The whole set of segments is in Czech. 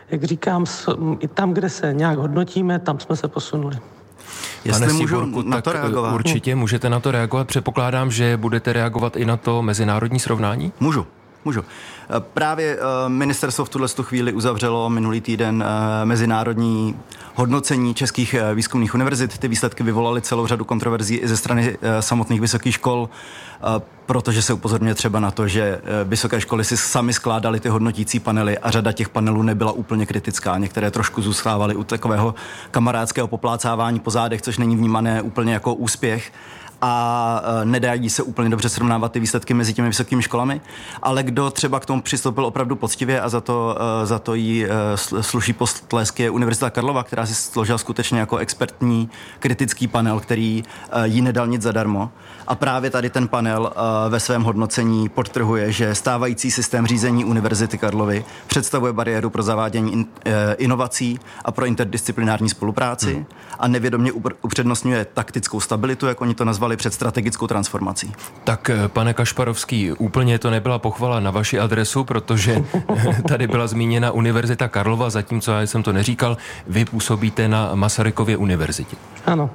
jak říkám, i tam, kde se nějak hodnotíme, tam jsme se posunuli. Jestli můžu na to reagovat? Určitě můžete na to reagovat. Předpokládám, že budete reagovat i na to mezinárodní srovnání? Můžu. Právě ministerstvo v tuhle chvíli uzavřelo minulý týden mezinárodní hodnocení českých výzkumných univerzit. Ty výsledky vyvolaly celou řadu kontroverzí i ze strany samotných vysokých škol, protože se upozorňuje třeba na to, že vysoké školy si sami skládaly ty hodnotící panely a řada těch panelů nebyla úplně kritická. Některé trošku zůstávaly u takového kamarádského poplácávání po zádech, což není vnímané úplně jako úspěch. A nedají se úplně dobře srovnávat ty výsledky mezi těmi vysokými školami, ale kdo třeba k tomu přistoupil opravdu poctivě a za to jí sluší postlesk je Univerzita Karlova, která si složila skutečně jako expertní kritický panel, který jí nedal nic zadarmo. A právě tady ten panel ve svém hodnocení podtrhuje, že stávající systém řízení Univerzity Karlovy představuje bariéru pro zavádění inovací a pro interdisciplinární spolupráci a nevědomě upřednostňuje taktickou stabilitu, jak oni to nazvali, před strategickou transformací. Tak, pane Kašparovský, úplně to nebyla pochvala na vaši adresu, protože tady byla zmíněna Univerzita Karlova, zatímco já jsem to neříkal, vy působíte na Masarykově univerzitě. Ano.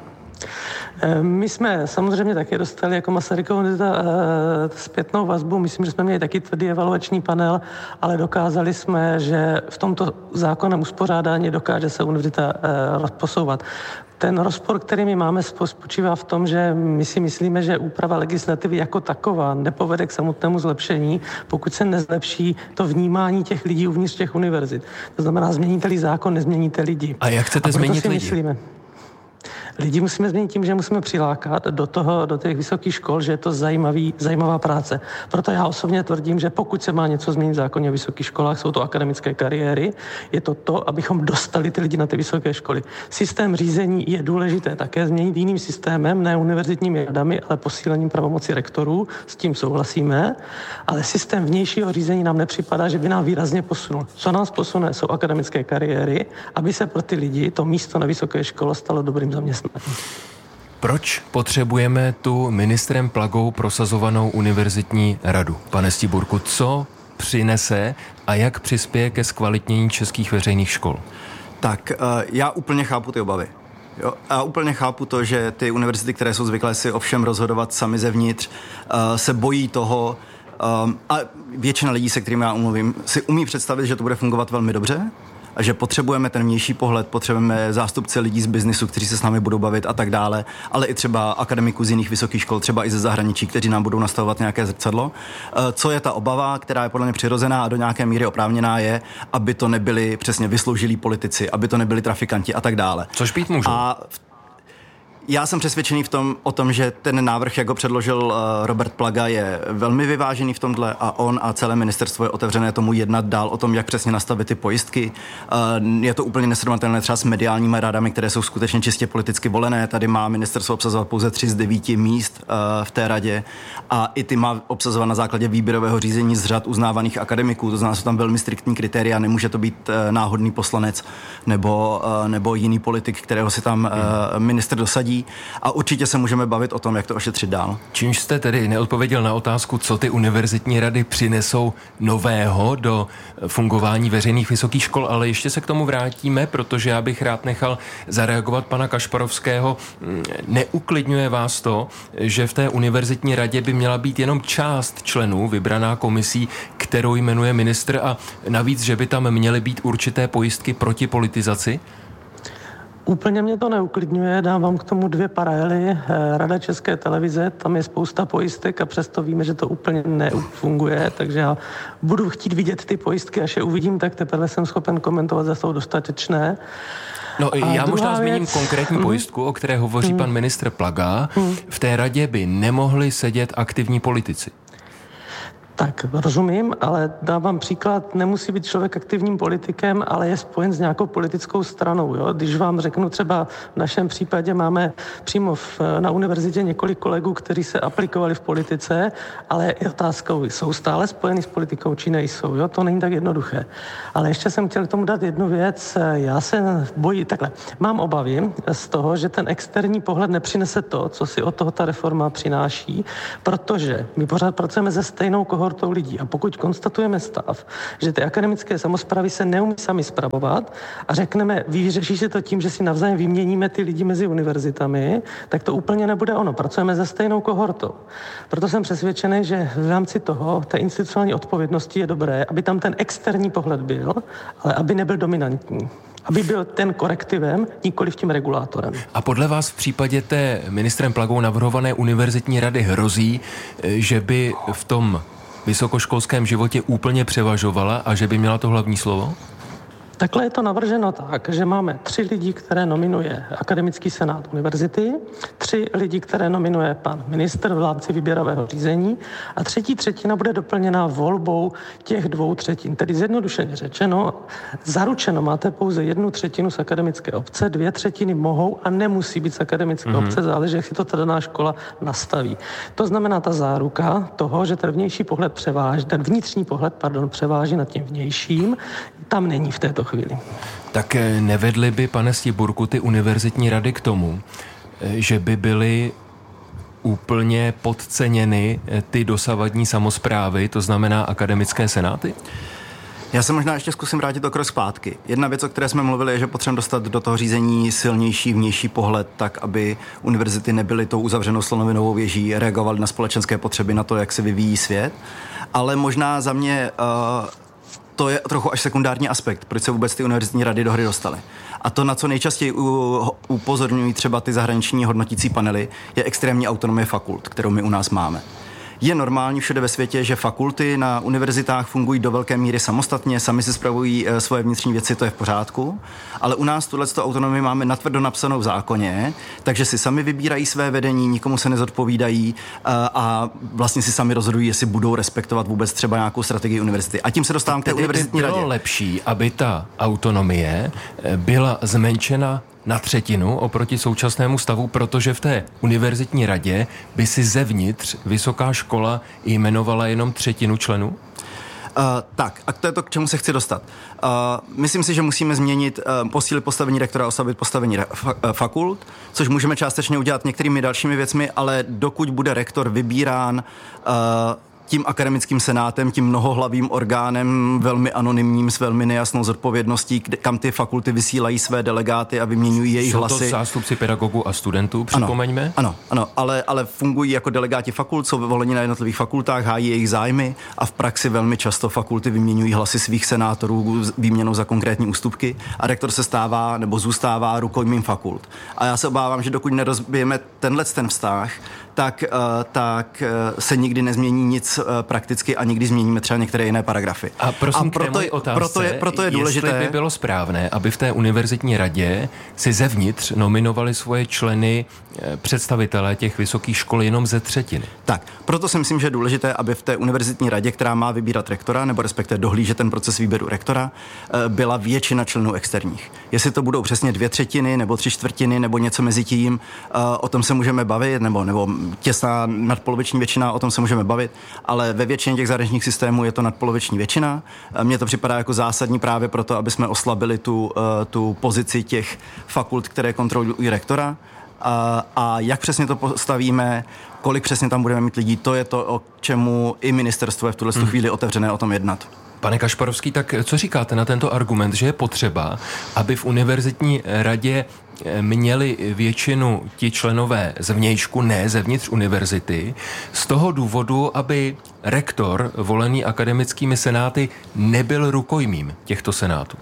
My jsme samozřejmě také dostali jako Masarykova univerzita zpětnou vazbu. Myslím, že jsme měli taky tvrdý evaluační panel, ale dokázali jsme, že v tomto zákonném uspořádání dokáže se univerzita posouvat. Ten rozpor, který my máme, spočívá v tom, že my si myslíme, že úprava legislativy jako taková nepovede k samotnému zlepšení, pokud se nezlepší to vnímání těch lidí uvnitř těch univerzit. To znamená, změníte-li zákon, nezměníte lidi. A jak chcete změnit lidi? Myslíme, lidi musíme změnit tím, že musíme přilákat do těch vysokých škol, že je to zajímavá práce. Proto já osobně tvrdím, že pokud se má něco změnit v zákoně o vysokých školách, jsou to akademické kariéry, je to, abychom dostali ty lidi na ty vysoké školy. Systém řízení je důležité také změnit jiným systémem, ne univerzitními radami, ale posílením pravomoci rektorů, s tím souhlasíme, ale systém vnějšího řízení nám nepřipadá, že by nám výrazně posunul. Co nás posune, jsou akademické kariéry, aby se pro ty lidi to místo na vysoké škole stalo dobrým zaměstnáním. Proč potřebujeme tu ministrem Plagou prosazovanou univerzitní radu? Pane Stiburku, co přinese a jak přispěje ke zkvalitnění českých veřejných škol? Tak já úplně chápu ty obavy. Jo, a úplně chápu to, že ty univerzity, které jsou zvyklé si ovšem rozhodovat sami zevnitř, se bojí toho, a většina lidí, se kterými já umluvím, si umí představit, že to bude fungovat velmi dobře, a že potřebujeme ten vnější pohled, potřebujeme zástupce lidí z biznisu, kteří se s námi budou bavit a tak dále, ale i třeba akademiků z jiných vysokých škol, třeba i ze zahraničí, kteří nám budou nastavovat nějaké zrcadlo. Co je ta obava, která je podle mě přirozená a do nějaké míry oprávněná, je, aby to nebyli přesně vysloužilí politici, aby to nebyli trafikanti a tak dále. Což být může. Já jsem přesvědčený o tom, že ten návrh, jak ho předložil Robert Plaga, je velmi vyvážený v tomhle a on a celé ministerstvo je otevřené tomu jednat dál o tom, jak přesně nastavit ty pojistky. Je to úplně nesrovnatelné třeba s mediálními radami, které jsou skutečně čistě politicky volené. Tady má ministerstvo obsazovat pouze 3 z 9 míst v té radě a i ty má obsazovat na základě výběrového řízení z řad uznávaných akademiků. To znamená, jsou tam velmi striktní kritéria, nemůže to být náhodný poslanec nebo jiný politik, kterého si tam ministr dosadí. A určitě se můžeme bavit o tom, jak to ošetřit dál. Čímž jste tedy neodpověděl na otázku, co ty univerzitní rady přinesou nového do fungování veřejných vysokých škol, ale ještě se k tomu vrátíme, protože já bych rád nechal zareagovat pana Kašparovského. Neuklidňuje vás to, že v té univerzitní radě by měla být jenom část členů vybraná komisí, kterou jmenuje ministr, a navíc, že by tam měly být určité pojistky proti politizaci? Úplně mě to neuklidňuje, dám vám k tomu 2 paralely. Rada České televize, tam je spousta pojistek a přesto víme, že to úplně nefunguje, takže já budu chtít vidět ty pojistky, až je uvidím, tak teprve jsem schopen komentovat, zda jsou dostatečné. No, já možná zmíním konkrétní pojistku, o které hovoří pan ministr Plaga. V té radě by nemohli sedět aktivní politici. Tak, rozumím, ale dávám příklad, nemusí být člověk aktivním politikem, ale je spojen s nějakou politickou stranou. Jo? Když vám řeknu třeba v našem případě máme přímo na univerzitě několik kolegů, kteří se aplikovali v politice, ale je otázkou, jsou stále spojeni s politikou, či nejsou. Jo? To není tak jednoduché. Ale ještě jsem chtěl k tomu dát jednu věc. Já se bojím, takhle, mám obavy z toho, že ten externí pohled nepřinese to, co si od toho ta reforma přináší, protože my pořád pracujeme se stejnou kohortou kohortou lidí. A pokud konstatujeme stav, že ty akademické samosprávy se neumí sami spravovat a řekneme, vyřeší se to tím, že si navzájem vyměníme ty lidi mezi univerzitami, tak to úplně nebude ono. Pracujeme se stejnou kohortou. Proto jsem přesvědčený, že v rámci toho, té institucionální odpovědnosti je dobré, aby tam ten externí pohled byl, ale aby nebyl dominantní. Aby byl ten korektivem, nikoliv tím regulátorem. A podle vás v případě té ministrem Plagou navrhované univerzitní rady hrozí, že by v tom vysokoškolském životě úplně převažovala a že by měla to hlavní slovo? Takhle je to navrženo tak, že máme 3 lidi, které nominuje akademický senát univerzity, 3 lidi, které nominuje pan ministr v rámci výběrového řízení a 3/3 bude doplněna volbou těch 2/3. Tedy zjednodušeně řečeno, zaručeno máte pouze 1/3 z akademické obce, 2/3 mohou a nemusí být z akademické obce, záleží, jak si to ta daná škola nastaví. To znamená ta záruka toho, že ten vnitřní pohled převáží nad tím vnějším, tam není v této chvíli. Tak nevedly by, pane Stiburku, ty univerzitní rady k tomu, že by byly úplně podceněny ty dosavadní samosprávy, to znamená akademické senáty? Já se možná ještě zkusím vrátit o krok zpátky. Jedna věc, o které jsme mluvili, je, že potřebujeme dostat do toho řízení silnější vnější pohled, tak aby univerzity nebyly tou uzavřenou slonovinovou věží, reagovaly na společenské potřeby, na to, jak se vyvíjí svět. Ale možná za mě to je trochu až sekundární aspekt, proč se vůbec ty univerzitní rady do hry dostaly. A to, na co nejčastěji upozorňují třeba ty zahraniční hodnotící panely, je extrémní autonomie fakult, kterou my u nás máme. Je normální všude ve světě, že fakulty na univerzitách fungují do velké míry samostatně, sami si spravují svoje vnitřní věci, to je v pořádku, ale u nás tuto autonomii máme natvrdo napsanou v zákoně, takže si sami vybírají své vedení, nikomu se nezodpovídají a vlastně si sami rozhodují, jestli budou respektovat vůbec třeba nějakou strategii univerzity. A tím se dostávám k té univerzitní radě. Bylo lepší, aby ta autonomie byla zmenšena na 1/3 oproti současnému stavu, protože v té univerzitní radě by si zevnitř vysoká škola jmenovala jenom 1/3 členů? Tak, a to je to, k čemu se chci dostat. Myslím si, že musíme změnit, posílit postavení rektora, oslabit postavení fakult, což můžeme částečně udělat některými dalšími věcmi, ale dokud bude rektor vybírán tím akademickým senátem, tím mnohohlavým orgánem, velmi anonymním, s velmi nejasnou zodpovědností, kam ty fakulty vysílají své delegáty a vyměňují jejich hlasy. Jsou to zástupci pedagogů a studentů, připomeňme? Ano, ale fungují jako delegáti fakult, jsou voleni na jednotlivých fakultách, hájí jejich zájmy a v praxi velmi často fakulty vyměňují hlasy svých senátorů výměnou za konkrétní ústupky a rektor se stává nebo zůstává rukojmím fakult. A já se obávám, že dokud nerozbijeme ten vztah, tak se nikdy nezmění nic prakticky a nikdy změníme třeba některé jiné paragrafy. A prosím, k té mojí otázce, proto je důležité, jestli by bylo správné, aby v té univerzitní radě si zevnitř nominovali svoje členy představitelé těch vysokých škol jenom ze 1/3. Tak, proto si myslím, že je důležité, aby v té univerzitní radě, která má vybírat rektora, nebo respektive dohlížet ten proces výběru rektora, byla většina členů externích. Jestli to budou přesně 2/3 nebo 3/4 nebo něco mezi tím, o tom se můžeme bavit, nebo těsná nadpoloviční většina, o tom se můžeme bavit, ale ve většině těch zahraničních systémů je to nadpoloviční většina. Mně to připadá jako zásadní právě proto, aby jsme oslabili tu pozici těch fakult, které kontrolují rektora. A jak přesně to postavíme, kolik přesně tam budeme mít lidí, to je to, o čemu i ministerstvo je v tuhle chvíli otevřené o tom jednat. Pane Kašparovský, tak co říkáte na tento argument, že je potřeba, aby v univerzitní radě měli většinu ti členové zvnějšku, ne zevnitř univerzity, z toho důvodu, aby rektor volený akademickými senáty nebyl rukojmím těchto senátů?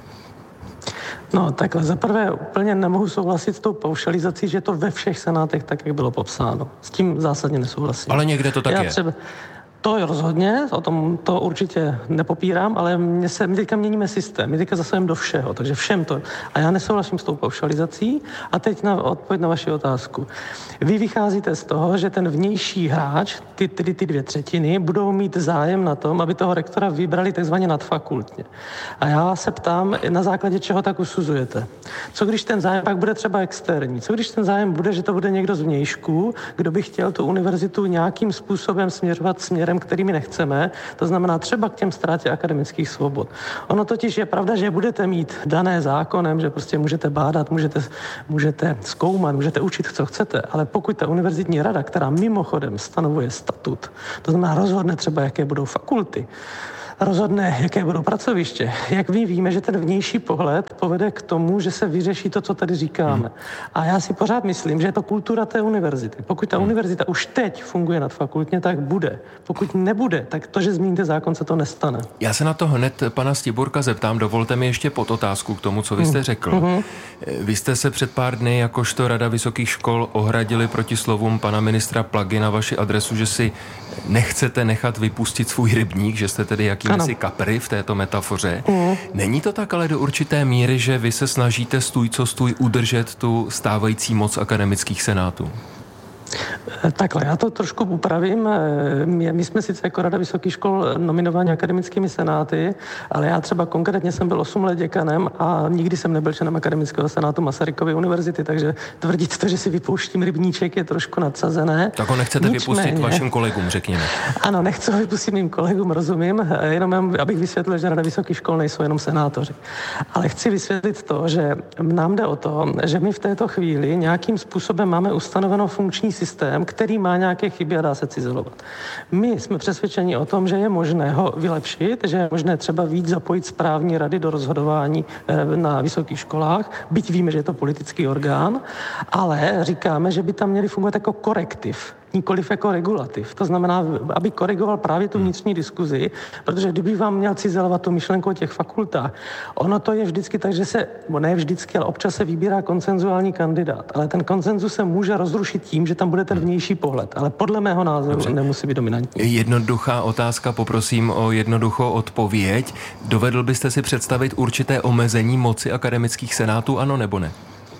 No, takhle zaprvé úplně nemohu souhlasit s tou paušalizací, že to ve všech senátech tak, jak bylo popsáno. S tím zásadně nesouhlasím. Ale někde to tak je. To je rozhodně, o tom to určitě nepopírám, ale my teďka měníme systém, my teďka zasahujeme do všeho, takže všem to. A já nesouhlasím s tou paušalizací. A teď odpověď na vaši otázku. Vy vycházíte z toho, že ten vnější hráč, ty 2/3, budou mít zájem na tom, aby toho rektora vybrali takzvaně nadfakultně. A já se ptám, na základě čeho tak usuzujete? Co když ten zájem pak bude třeba externí? Co když ten zájem bude, že to bude někdo z vnějšku, kdo by chtěl tu univerzitu nějakým způsobem směřovat směrem směrem, který my nechceme, to znamená třeba k těm ztrátě akademických svobod. Ono totiž je pravda, že budete mít dané zákonem, že prostě můžete bádat, můžete zkoumat, můžete učit, co chcete, ale pokud ta univerzitní rada, která mimochodem stanovuje statut, to znamená rozhodne třeba, jaké budou fakulty, rozhodne, jaké budou pracoviště. Jak my víme, že ten vnější pohled povede k tomu, že se vyřeší to, co tady říkáme. A já si pořád myslím, že je to kultura té univerzity. Pokud ta univerzita už teď funguje nadfakultně, tak bude. Pokud nebude, tak to, že změníte zákon, se to nestane. Já se na to hned pana Stiburka zeptám. Dovolte mi ještě podotázku k tomu, co vy jste řekl. Vy jste se před pár dny jakožto Rada vysokých škol ohradili proti slovům pana ministra Plagy na vaši adresu, že si nechcete nechat vypustit svůj rybník, že jste tedy jakýmsi kapry v této metafoře. Není to tak ale do určité míry, že vy se snažíte stůj co stůj udržet tu stávající moc akademických senátů? Takhle, já to trošku upravím. My jsme sice jako Rada vysokých škol nominováni akademickými senáty, ale já třeba konkrétně jsem byl 8 let děkanem a nikdy jsem nebyl členem akademického senátu Masarykovy univerzity, takže tvrdit to, že si vypouštím rybníček, je trošku nadsazené. Tak ho nechcete vypustit vašim kolegům, řekněme. Ano, nechci ho vypustit mým kolegům, rozumím, jenom abych vysvětlil, že Rada vysokých škol nejsou jenom senátoři. Ale chci vysvětlit to, že nám jde o to, že my v této chvíli nějakým způsobem máme ustanovenou funkční systém, který má nějaké chyby a dá se cizelovat. My jsme přesvědčeni o tom, že je možné ho vylepšit, že je možné třeba víc zapojit správní rady do rozhodování na vysokých školách, byť víme, že je to politický orgán, ale říkáme, že by tam měli fungovat jako korektiv, nikoliv jako regulativ. To znamená, aby korigoval právě tu vnitřní diskuzi, protože kdyby vám měl cizelovat tu myšlenku o těch fakultách, ono to je vždycky tak, že se, ne vždycky, ale občas se vybírá konsenzuální kandidát, ale ten konsenzus se může rozrušit tím, že tam bude ten vnější pohled, ale podle mého názoru nemusí být dominantní. Jednoduchá otázka, poprosím o jednoduchou odpověď. Dovedl byste si představit určité omezení moci akademických senátů, ano nebo ne?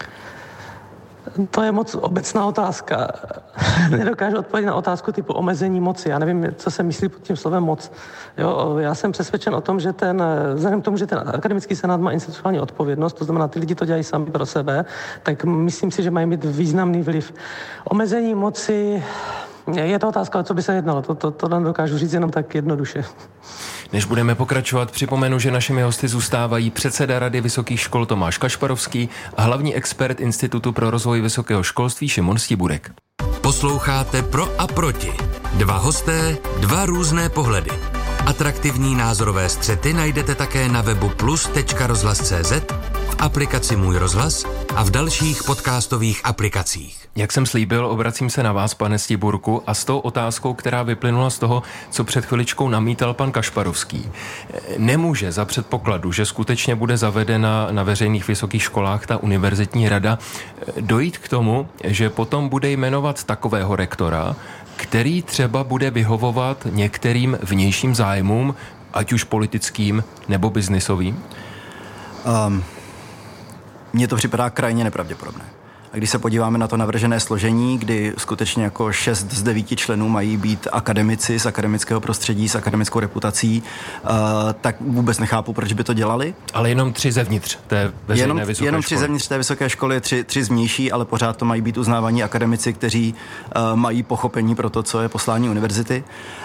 To je moc obecná otázka. Nedokážu odpovědět na otázku typu omezení moci. Já nevím, co se myslí pod tím slovem moc. Jo, já jsem přesvědčen o tom, že vzhledem k tomu, že ten akademický senát má institucionální odpovědnost, to znamená, ty lidi to dělají sami pro sebe, tak myslím si, že mají mít významný vliv. Omezení moci, je to otázka, co by se jednalo. To nedokážu říct jenom tak jednoduše. Než budeme pokračovat, připomenu, že našimi hosty zůstávají předseda Rady vysokých škol Tomáš Kašparovský a hlavní expert Institutu pro rozvoj vysokého školství Šimon Stiburek. Posloucháte Pro a proti. Dva hosté, dva různé pohledy. Atraktivní názorové střety najdete také na webu plus.rozhlas.cz, v aplikaci Můj rozhlas a v dalších podcastových aplikacích. Jak jsem slíbil, obracím se na vás, pane Stiburku, a s tou otázkou, která vyplynula z toho, co před chviličkou namítal pan Kašparovský. Nemůže za předpokladu, že skutečně bude zavedena na veřejných vysokých školách ta univerzitní rada, dojít k tomu, že potom bude jmenovat takového rektora, který třeba bude vyhovovat některým vnějším zájmům, ať už politickým nebo biznisovým? Mně to připadá krajně nepravděpodobné. A když se podíváme na to navržené složení, kdy skutečně jako 6 z 9 členů mají být akademici z akademického prostředí, s akademickou reputací, tak vůbec nechápu, proč by to dělali. Ale jenom 3 zevnitř té veřejné vysoké školy. Jenom 3 zevnitř té vysoké školy, 3 zvnější, ale pořád to mají být uznávaní akademici, kteří mají pochopení pro to, co je poslání univerzity.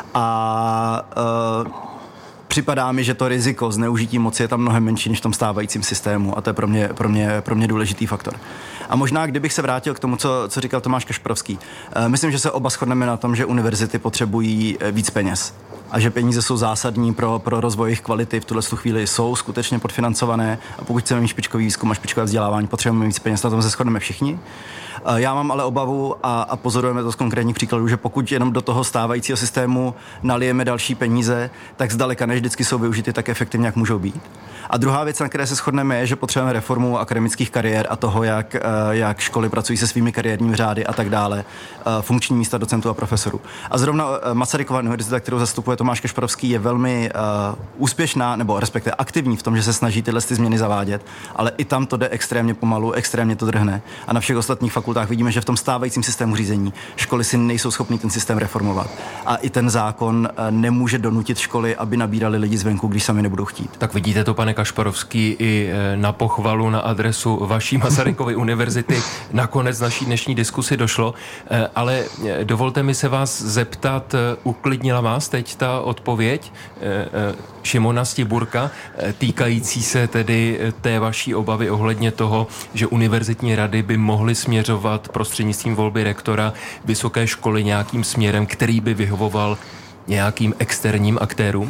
Připadá mi, že to riziko zneužití moci je tam mnohem menší než v tom stávajícím systému a to je pro mě důležitý faktor. A možná, kdybych se vrátil k tomu, co říkal Tomáš Kašparovský, myslím, že se oba shodneme na tom, že univerzity potřebují víc peněz a že peníze jsou zásadní pro rozvoj jejich kvality. V tuhle chvíli jsou skutečně podfinancované a pokud chceme mít špičkový výzkum a špičkové vzdělávání, potřebujeme víc peněz, na tom se shodneme všichni. Já mám ale obavu a pozorujeme to z konkrétních příkladů, že pokud jenom do toho stávajícího systému nalijeme další peníze, tak zdaleka ne vždycky jsou využity tak efektivně, jak můžou být. A druhá věc, na které se shodneme, je, že potřebujeme reformu akademických kariér a toho, jak školy pracují se svými kariérními řády a tak dále, funkční místa docentů a profesorů. A zrovna Masarykova univerzita, kterou zastupuje Tomáš Tomáš Kašparovský je velmi úspěšná, nebo respektive aktivní v tom, že se snaží tyhle změny zavádět, ale i tam to jde extrémně pomalu, extrémně to drhne. A na všech ostatních fakultách vidíme, že v tom stávajícím systému řízení školy si nejsou schopný ten systém reformovat. A i ten zákon nemůže donutit školy, aby nabírali lidi zvenku, když sami nebudou chtít. Tak vidíte to, pane Kašparovský, i na pochvalu na adresu vaší Masarykovy univerzity nakonec naší dnešní diskusi došlo, ale dovolte mi se vás zeptat, uklidnila vás teď ta odpověď Šimona Stiburka, týkající se tedy té vaší obavy ohledně toho, že univerzitní rady by mohly směřovat prostřednictvím volby rektora vysoké školy nějakým směrem, který by vyhovoval nějakým externím aktérům?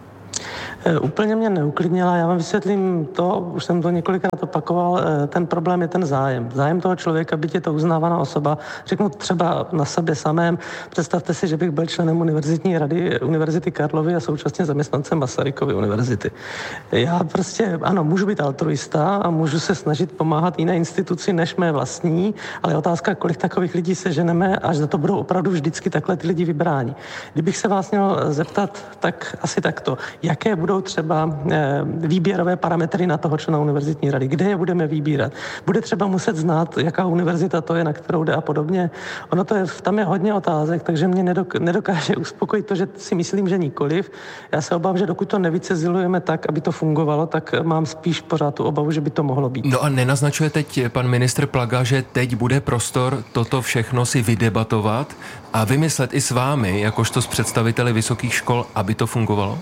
Úplně mě neuklidnila, já vám vysvětlím to, už jsem to několikrát opakoval, ten problém je ten zájem. Zájem toho člověka, byť je to uznávaná osoba, řeknu třeba na sobě samém, představte si, že bych byl členem univerzitní rady Univerzity Karlovy a současně zaměstnancem Masarykovy univerzity. Já prostě, ano, můžu být altruista a můžu se snažit pomáhat jiné instituci než mé vlastní, ale je otázka, kolik takových lidí seženeme, až za to budou opravdu vždycky takhle ty lidi vybráni. Kdybych se vás měl zeptat, tak asi takto, jaké budou třeba výběrové parametry na toho člena univerzitní rady, kde je budeme vybírat. Bude třeba muset znát, jaká univerzita to je, na kterou jde a podobně. Ono to je, tam je hodně otázek, takže mě nedokáže uspokojit to, že si myslím, že nikoliv. Já se obávám, že dokud to nevycezilujeme tak, aby to fungovalo, tak mám spíš pořád tu obavu, že by to mohlo být. No a nenaznačuje teď pan ministr Plaga, že teď bude prostor toto všechno si vydebatovat a vymyslet i s vámi, jakožto s představiteli vysokých škol, aby to fungovalo?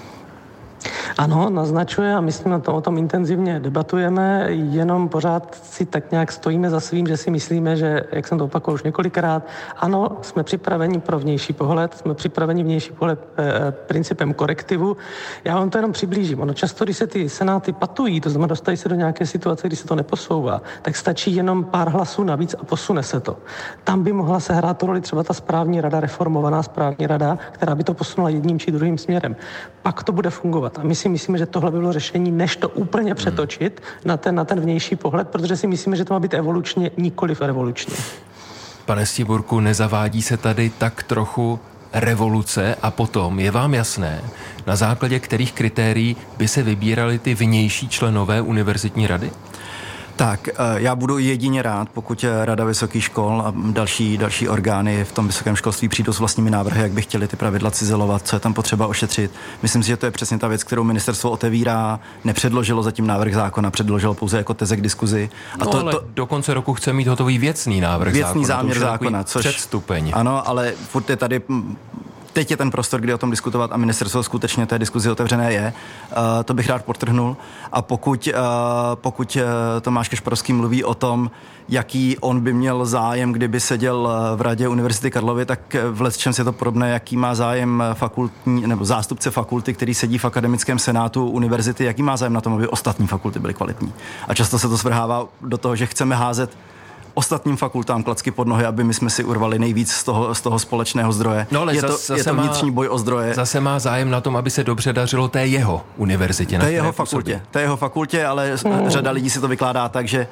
Ano, naznačuje a myslím, o tom intenzivně debatujeme, jenom pořád si tak nějak stojíme za svým, že si myslíme, že, jak jsem to opakoval už několikrát, ano, jsme připraveni pro vnější pohled, jsme připraveni vnější pohled principem korektivu. Já vám to jenom přiblížím. Ono často, když se ty senáty patují, to znamená dostají se do nějaké situace, kdy se to neposouvá, tak stačí jenom pár hlasů navíc a posune se to. Tam by mohla sehrát roli třeba ta správní rada, reformovaná správní rada, která by to posunula jedním či druhým směrem. Pak to bude fungovat. A my si myslíme, že tohle by bylo řešení, než to úplně přetočit na ten vnější pohled, protože si myslíme, že to má být evolučně, nikoliv revolučně. Pane Stiburku, nezavádí se tady tak trochu revoluce a potom je vám jasné, na základě kterých kritérií by se vybírali ty vnější členové univerzitní rady? Tak, já budu jedině rád, pokud Rada vysokých škol a další orgány v tom vysokém školství přijdou s vlastními návrhy, jak by chtěli ty pravidla cizelovat, co je tam potřeba ošetřit. Myslím si, že to je přesně ta věc, kterou ministerstvo otevírá, nepředložilo zatím návrh zákona, předložilo pouze jako teze k diskuzi. A ale do konce roku chce mít hotový věcný návrh zákona. Věcný záměr zákona, což předstupeň. Ano, ale furt je tady. Teď je ten prostor, kdy o tom diskutovat a ministerstvo skutečně té diskuzi otevřené je. To bych rád podtrhnul. A pokud Tomáš Kašparovský mluví o tom, jaký on by měl zájem, kdyby seděl v radě Univerzity Karlovy, tak v lecčems je to podobné, jaký má zájem fakultní nebo zástupce fakulty, který sedí v akademickém senátu univerzity, jaký má zájem na tom, aby ostatní fakulty byly kvalitní. A často se to svrhává do toho, že chceme házet ostatním fakultám klacky pod nohy, aby my jsme si urvali nejvíc z toho společného zdroje. No ale je to vnitřní boj o zdroje. Zase má zájem na tom, aby se dobře dařilo té jeho univerzitě. Té jeho fakultě, ale řada lidí si to vykládá tak, že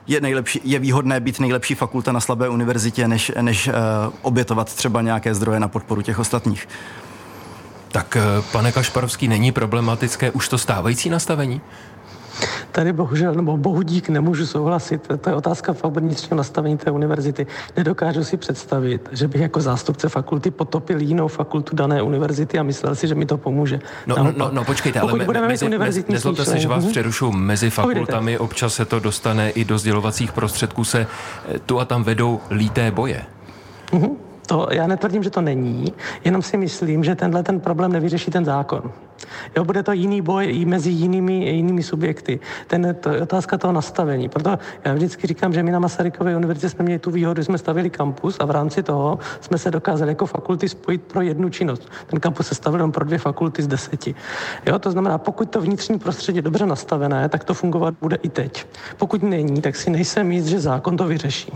je výhodné být nejlepší fakulta na slabé univerzitě, než obětovat třeba nějaké zdroje na podporu těch ostatních. Tak, pane Kašparovský, není problematické už to stávající nastavení? Tady bohužel, nebo bohudík nemůžu souhlasit. To je otázka vnitřního nastavení té univerzity. Nedokážu si představit, že bych jako zástupce fakulty potopil jinou fakultu dané univerzity a myslel si, že mi to pomůže. No počkejte, ale nezlobte se, že vás přerušu. Mezi fakultami občas se to dostane i do sdělovacích prostředků, se tu a tam vedou líté boje. To já netvrdím, že to není, jenom si myslím, že ten problém nevyřeší ten zákon. Jo, bude to jiný boj i mezi jinými subjekty. To je otázka toho nastavení. Proto já vždycky říkám, že my na Masarykově univerzitě jsme měli tu výhodu, že jsme stavili kampus a v rámci toho jsme se dokázali jako fakulty spojit pro jednu činnost. Ten kampus se stavil jen pro 2 fakulty z 10. Jo, to znamená, pokud to vnitřní prostředí je dobře nastavené, tak to fungovat bude i teď. Pokud není, tak si nejsem jist, že zákon to vyřeší.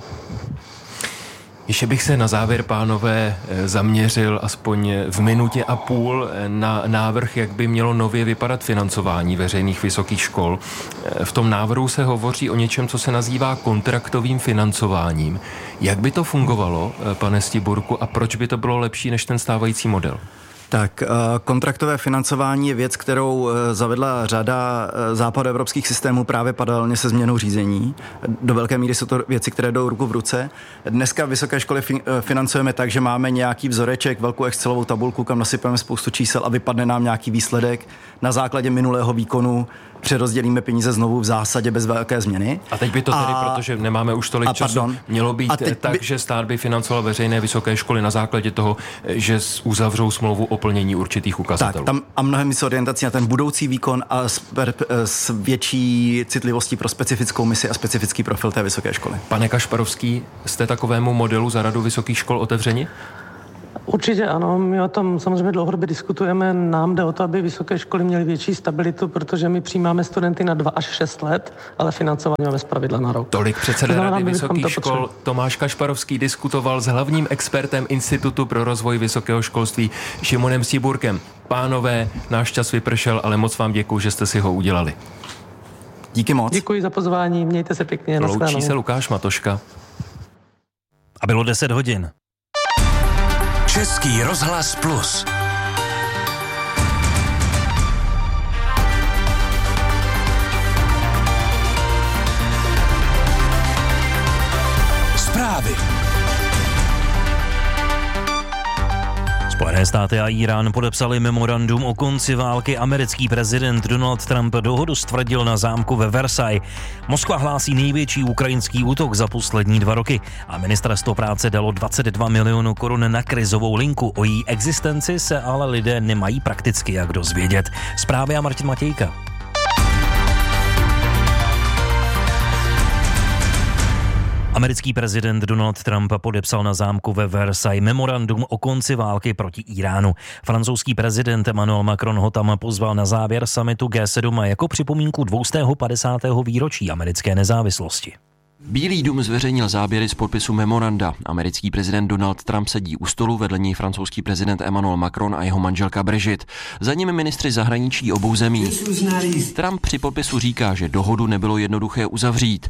Ještě bych se na závěr, pánové, zaměřil aspoň v minutě a půl na návrh, jak by mělo nově vypadat financování veřejných vysokých škol. V tom návrhu se hovoří o něčem, co se nazývá kontraktovým financováním. Jak by to fungovalo, pane Stiburku, a proč by to bylo lepší než ten stávající model? Tak kontraktové financování je věc, kterou zavedla řada západoevropských systémů právě paralelně se změnou řízení. Do velké míry jsou to věci, které jdou ruku v ruce. Dneska vysoké školy financujeme tak, že máme nějaký vzoreček, velkou Excelovou tabulku, kam nasypeme spoustu čísel a vypadne nám nějaký výsledek. Na základě minulého výkonu přerozdělíme peníze znovu v zásadě bez velké změny. A teď by to tedy, protože nemáme už tolik času, mělo být tak, že stát by financoval veřejné vysoké školy na základě toho, že uzavřou smlouvu o plnění určitých ukazatelů. Tak, tam a mnohem více orientací na ten budoucí výkon a s větší citlivostí pro specifickou misi a specifický profil té vysoké školy. Pane Kašparovský, jste takovému modelu za Radu vysokých škol otevřeni? Určitě ano, my o tom samozřejmě dlouhodobě diskutujeme. Nám jde o to, aby vysoké školy měly větší stabilitu, protože my přijímáme studenty na 2 až 6 let, ale financování máme zpravidla na rok. Tolik předseda Rady vysokých škol Tomáš Kašparovský diskutoval s hlavním expertem Institutu pro rozvoj vysokého školství Šimonem Stříburkem. Pánové, náš čas vypršel, ale moc vám děkuji, že jste si ho udělali. Díky moc. Děkuji za pozvání, mějte se pěkně. Loučí se Lukáš Matoška. A bylo 10 hodin. Český rozhlas Plus. Zprávy. Spojené státy a Irán podepsali memorandum o konci války. Americký prezident Donald Trump dohodu stvrdil na zámku ve Versailles. Moskva hlásí největší ukrajinský útok za poslední 2 roky a ministerstvo práce dalo 22 milionů korun na krizovou linku. O její existenci se ale lidé nemají prakticky jak dozvědět. Zprávy a Martin Matějka. Americký prezident Donald Trump podepsal na zámku ve Versailles memorandum o konci války proti Iránu. Francouzský prezident Emmanuel Macron ho tam pozval na závěr summitu G7 jako připomínku 250. výročí americké nezávislosti. Bílý dům zveřejnil záběry z podpisu memoranda. Americký prezident Donald Trump sedí u stolu, vedle něj francouzský prezident Emmanuel Macron a jeho manželka Brigitte. Za nimi ministři zahraničí obou zemí. Trump při podpisu říká, že dohodu nebylo jednoduché uzavřít.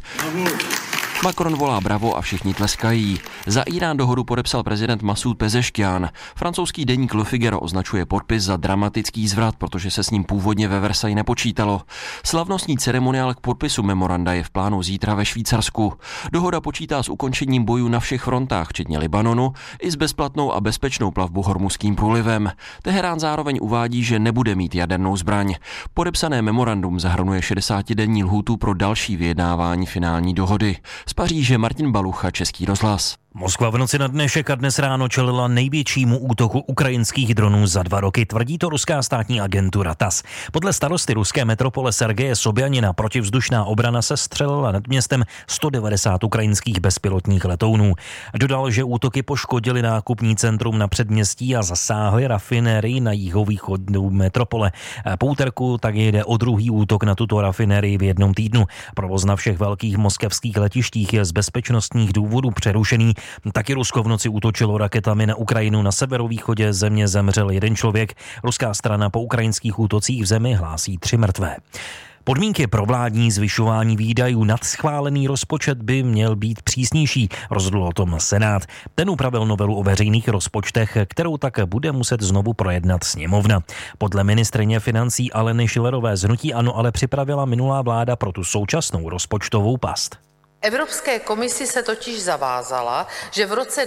Macron volá bravo a všichni tleskají. Za Irán dohodu podepsal prezident Masud Pezeškian. Francouzský deník Le Figaro označuje podpis za dramatický zvrat, protože se s ním původně ve Versailles nepočítalo. Slavnostní ceremoniál k podpisu memoranda je v plánu zítra ve Švýcarsku. Dohoda počítá s ukončením bojů na všech frontách, včetně Libanonu, i s bezplatnou a bezpečnou plavbu Hormuzským průlivem. Teherán zároveň uvádí, že nebude mít jadernou zbraň. Podepsané memorandum zahrnuje 60denní lhůtu pro další vyjednávání finální dohody. Z Paříže Martin Balucha, Český rozhlas. Moskva v noci na dnešek a dnes ráno čelila největšímu útoku ukrajinských dronů za 2 roky, tvrdí to ruská státní agentura TASS. Podle starosty ruské metropole Sergeje Sobjanina protivzdušná obrana se střelila nad městem 190 ukrajinských bezpilotních letounů. Dodal, že útoky poškodily nákupní centrum na předměstí a zasáhly rafinérii na jihovýchodu metropole. Po úterku tak jde o druhý útok na tuto rafinérii v jednom týdnu. Provoz na všech velkých moskevských letištích je z bezpečnostních důvodů přerušený. Taky Rusko v noci útočilo raketami na Ukrajinu. Na severovýchodě země zemřel 1 člověk. Ruská strana po ukrajinských útocích v zemi hlásí 3 mrtvé. Podmínky pro vládní zvyšování výdajů nad schválený rozpočet by měl být přísnější, rozhodl o tom Senát. Ten upravil novelu o veřejných rozpočtech, kterou tak bude muset znovu projednat sněmovna. Podle ministryně financí Aleny Schillerové z hnutí ANO ale připravila minulá vláda pro tu současnou rozpočtovou past. Evropské komisi se totiž zavázala, že v roce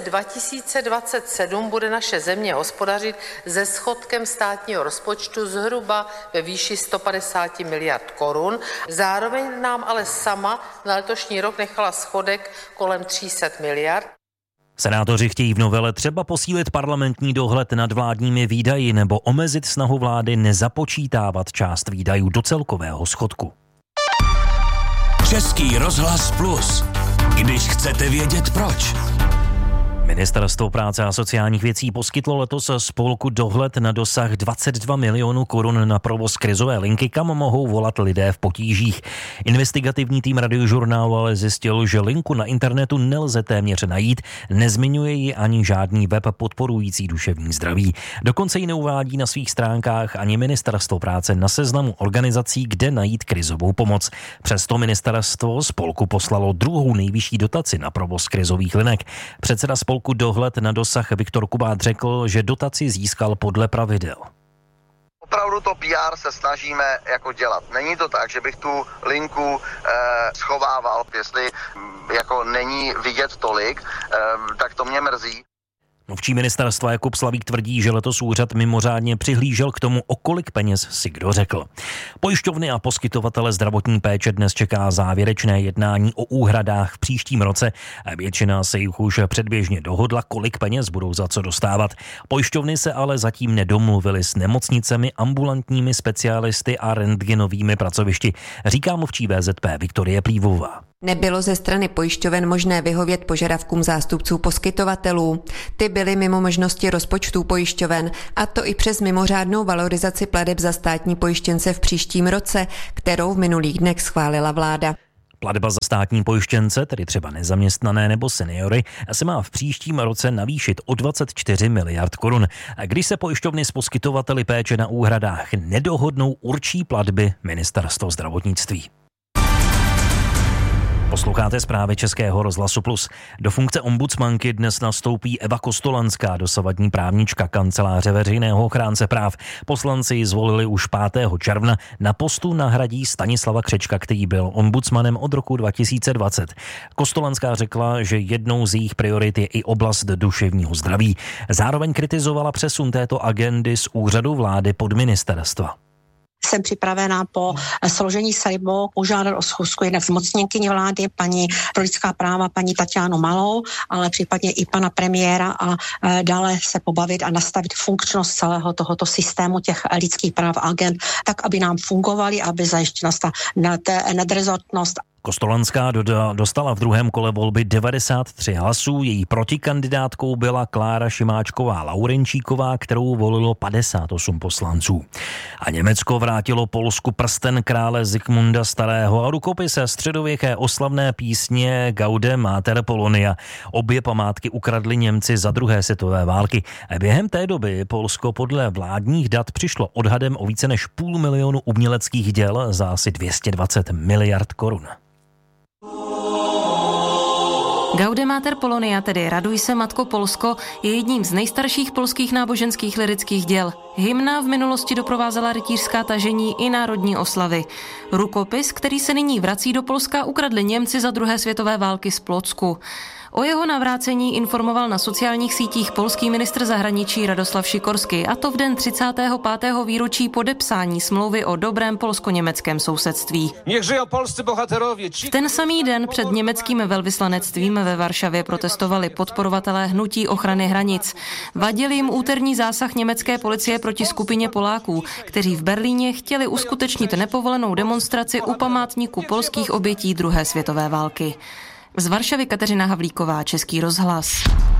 2027 bude naše země hospodařit se schodkem státního rozpočtu zhruba ve výši 150 miliard korun. Zároveň nám ale sama na letošní rok nechala schodek kolem 300 miliard. Senátoři chtějí v novele třeba posílit parlamentní dohled nad vládními výdaji nebo omezit snahu vlády nezapočítávat část výdajů do celkového schodku. Český rozhlas Plus. Když chcete vědět proč. Ministerstvo práce a sociálních věcí poskytlo letos spolku dohled na dosah 22 milionů korun na provoz krizové linky, kam mohou volat lidé v potížích. Investigativní tým Radiožurnálu ale zjistil, že linku na internetu nelze téměř najít, nezmiňuje ji ani žádný web podporující duševní zdraví. Dokonce ji neuvádí na svých stránkách ani Ministerstvo práce na seznamu organizací, kde najít krizovou pomoc. Přesto ministerstvo spolku poslalo druhou nejvyšší dotaci na provoz krizových linek. Předseda spolku spolku Dohled na dosah Viktor Kubát řekl, že dotaci získal podle pravidel. Opravdu to PR se snažíme jako dělat. Není to tak, že bych tu linku schovával, jestli jako není vidět tolik, tak to mě mrzí. Mluvčí ministerstva Jakub Slavík tvrdí, že letos úřad mimořádně přihlížel k tomu, o kolik peněz si kdo řekl. Pojišťovny a poskytovatele zdravotní péče dnes čeká závěrečné jednání o úhradách v příštím roce. Většina se jich už předběžně dohodla, kolik peněz budou za co dostávat. Pojišťovny se ale zatím nedomluvily s nemocnicemi, ambulantními specialisty a rentgenovými pracovišti, říká mluvčí VZP Viktorie Plívová. Nebylo ze strany pojišťoven možné vyhovět požadavkům zástupců poskytovatelů. Ty byly mimo možnosti rozpočtů pojišťoven, a to i přes mimořádnou valorizaci plateb za státní pojištěnce v příštím roce, kterou v minulých dnech schválila vláda. Platba za státní pojištěnce, tedy třeba nezaměstnané nebo seniory, se má v příštím roce navýšit o 24 miliard korun. A když se pojišťovny s poskytovateli péče na úhradách nedohodnou, určí platby Ministerstvo zdravotnictví. Posloucháte zprávy Českého rozhlasu Plus. Do funkce ombudsmanky dnes nastoupí Eva Kostolanská, dosavadní právnička Kanceláře veřejného ochránce práv. Poslanci ji zvolili už 5. června. Na postu nahradí Stanislava Křečka, který byl ombudsmanem od roku 2020. Kostolanská řekla, že jednou z jejich priorit je i oblast duševního zdraví. Zároveň kritizovala přesun této agendy z úřadu vlády pod ministerstva. Jsem připravená po složení slibu požádat o schůzku jednak zmocněnkyně vlády, paní pro lidská práva, paní Tatianu Malou, ale případně i pana premiéra a dále se pobavit a nastavit funkčnost celého tohoto systému těch lidských práv agent, tak, aby nám fungovaly, aby zajištěna nadrezortnost. Kostolanská dostala v druhém kole volby 93 hlasů, její protikandidátkou byla Klára Šimáčková-Laurenčíková, kterou volilo 58 poslanců. A Německo vrátilo Polsku prsten krále Zikmunda Starého a rukopis středověké oslavné písně Gaude Mater Polonia. Obě památky ukradli Němci za druhé světové války. Během té doby Polsko podle vládních dat přišlo odhadem o více než 500 000 uměleckých děl za asi 220 miliard korun. Gaude Mater Polonia, tedy Raduj se, Matko Polsko, je jedním z nejstarších polských náboženských lyrických děl. Hymna v minulosti doprovázela rytířská tažení i národní oslavy. Rukopis, který se nyní vrací do Polska, ukradli Němci za druhé světové války z Plocku. O jeho navrácení informoval na sociálních sítích polský ministr zahraničí Radoslav Sikorski, a to v den 35. výročí podepsání smlouvy o dobrém polsko-německém sousedství. V ten samý den před německým velvyslanectvím ve Varšavě protestovali podporovatelé hnutí ochrany hranic. Vadil jim úterní zásah německé policie proti skupině Poláků, kteří v Berlíně chtěli uskutečnit nepovolenou demonstraci u památníku polských obětí druhé světové války. Z Varšavy Kateřina Havlíková, Český rozhlas.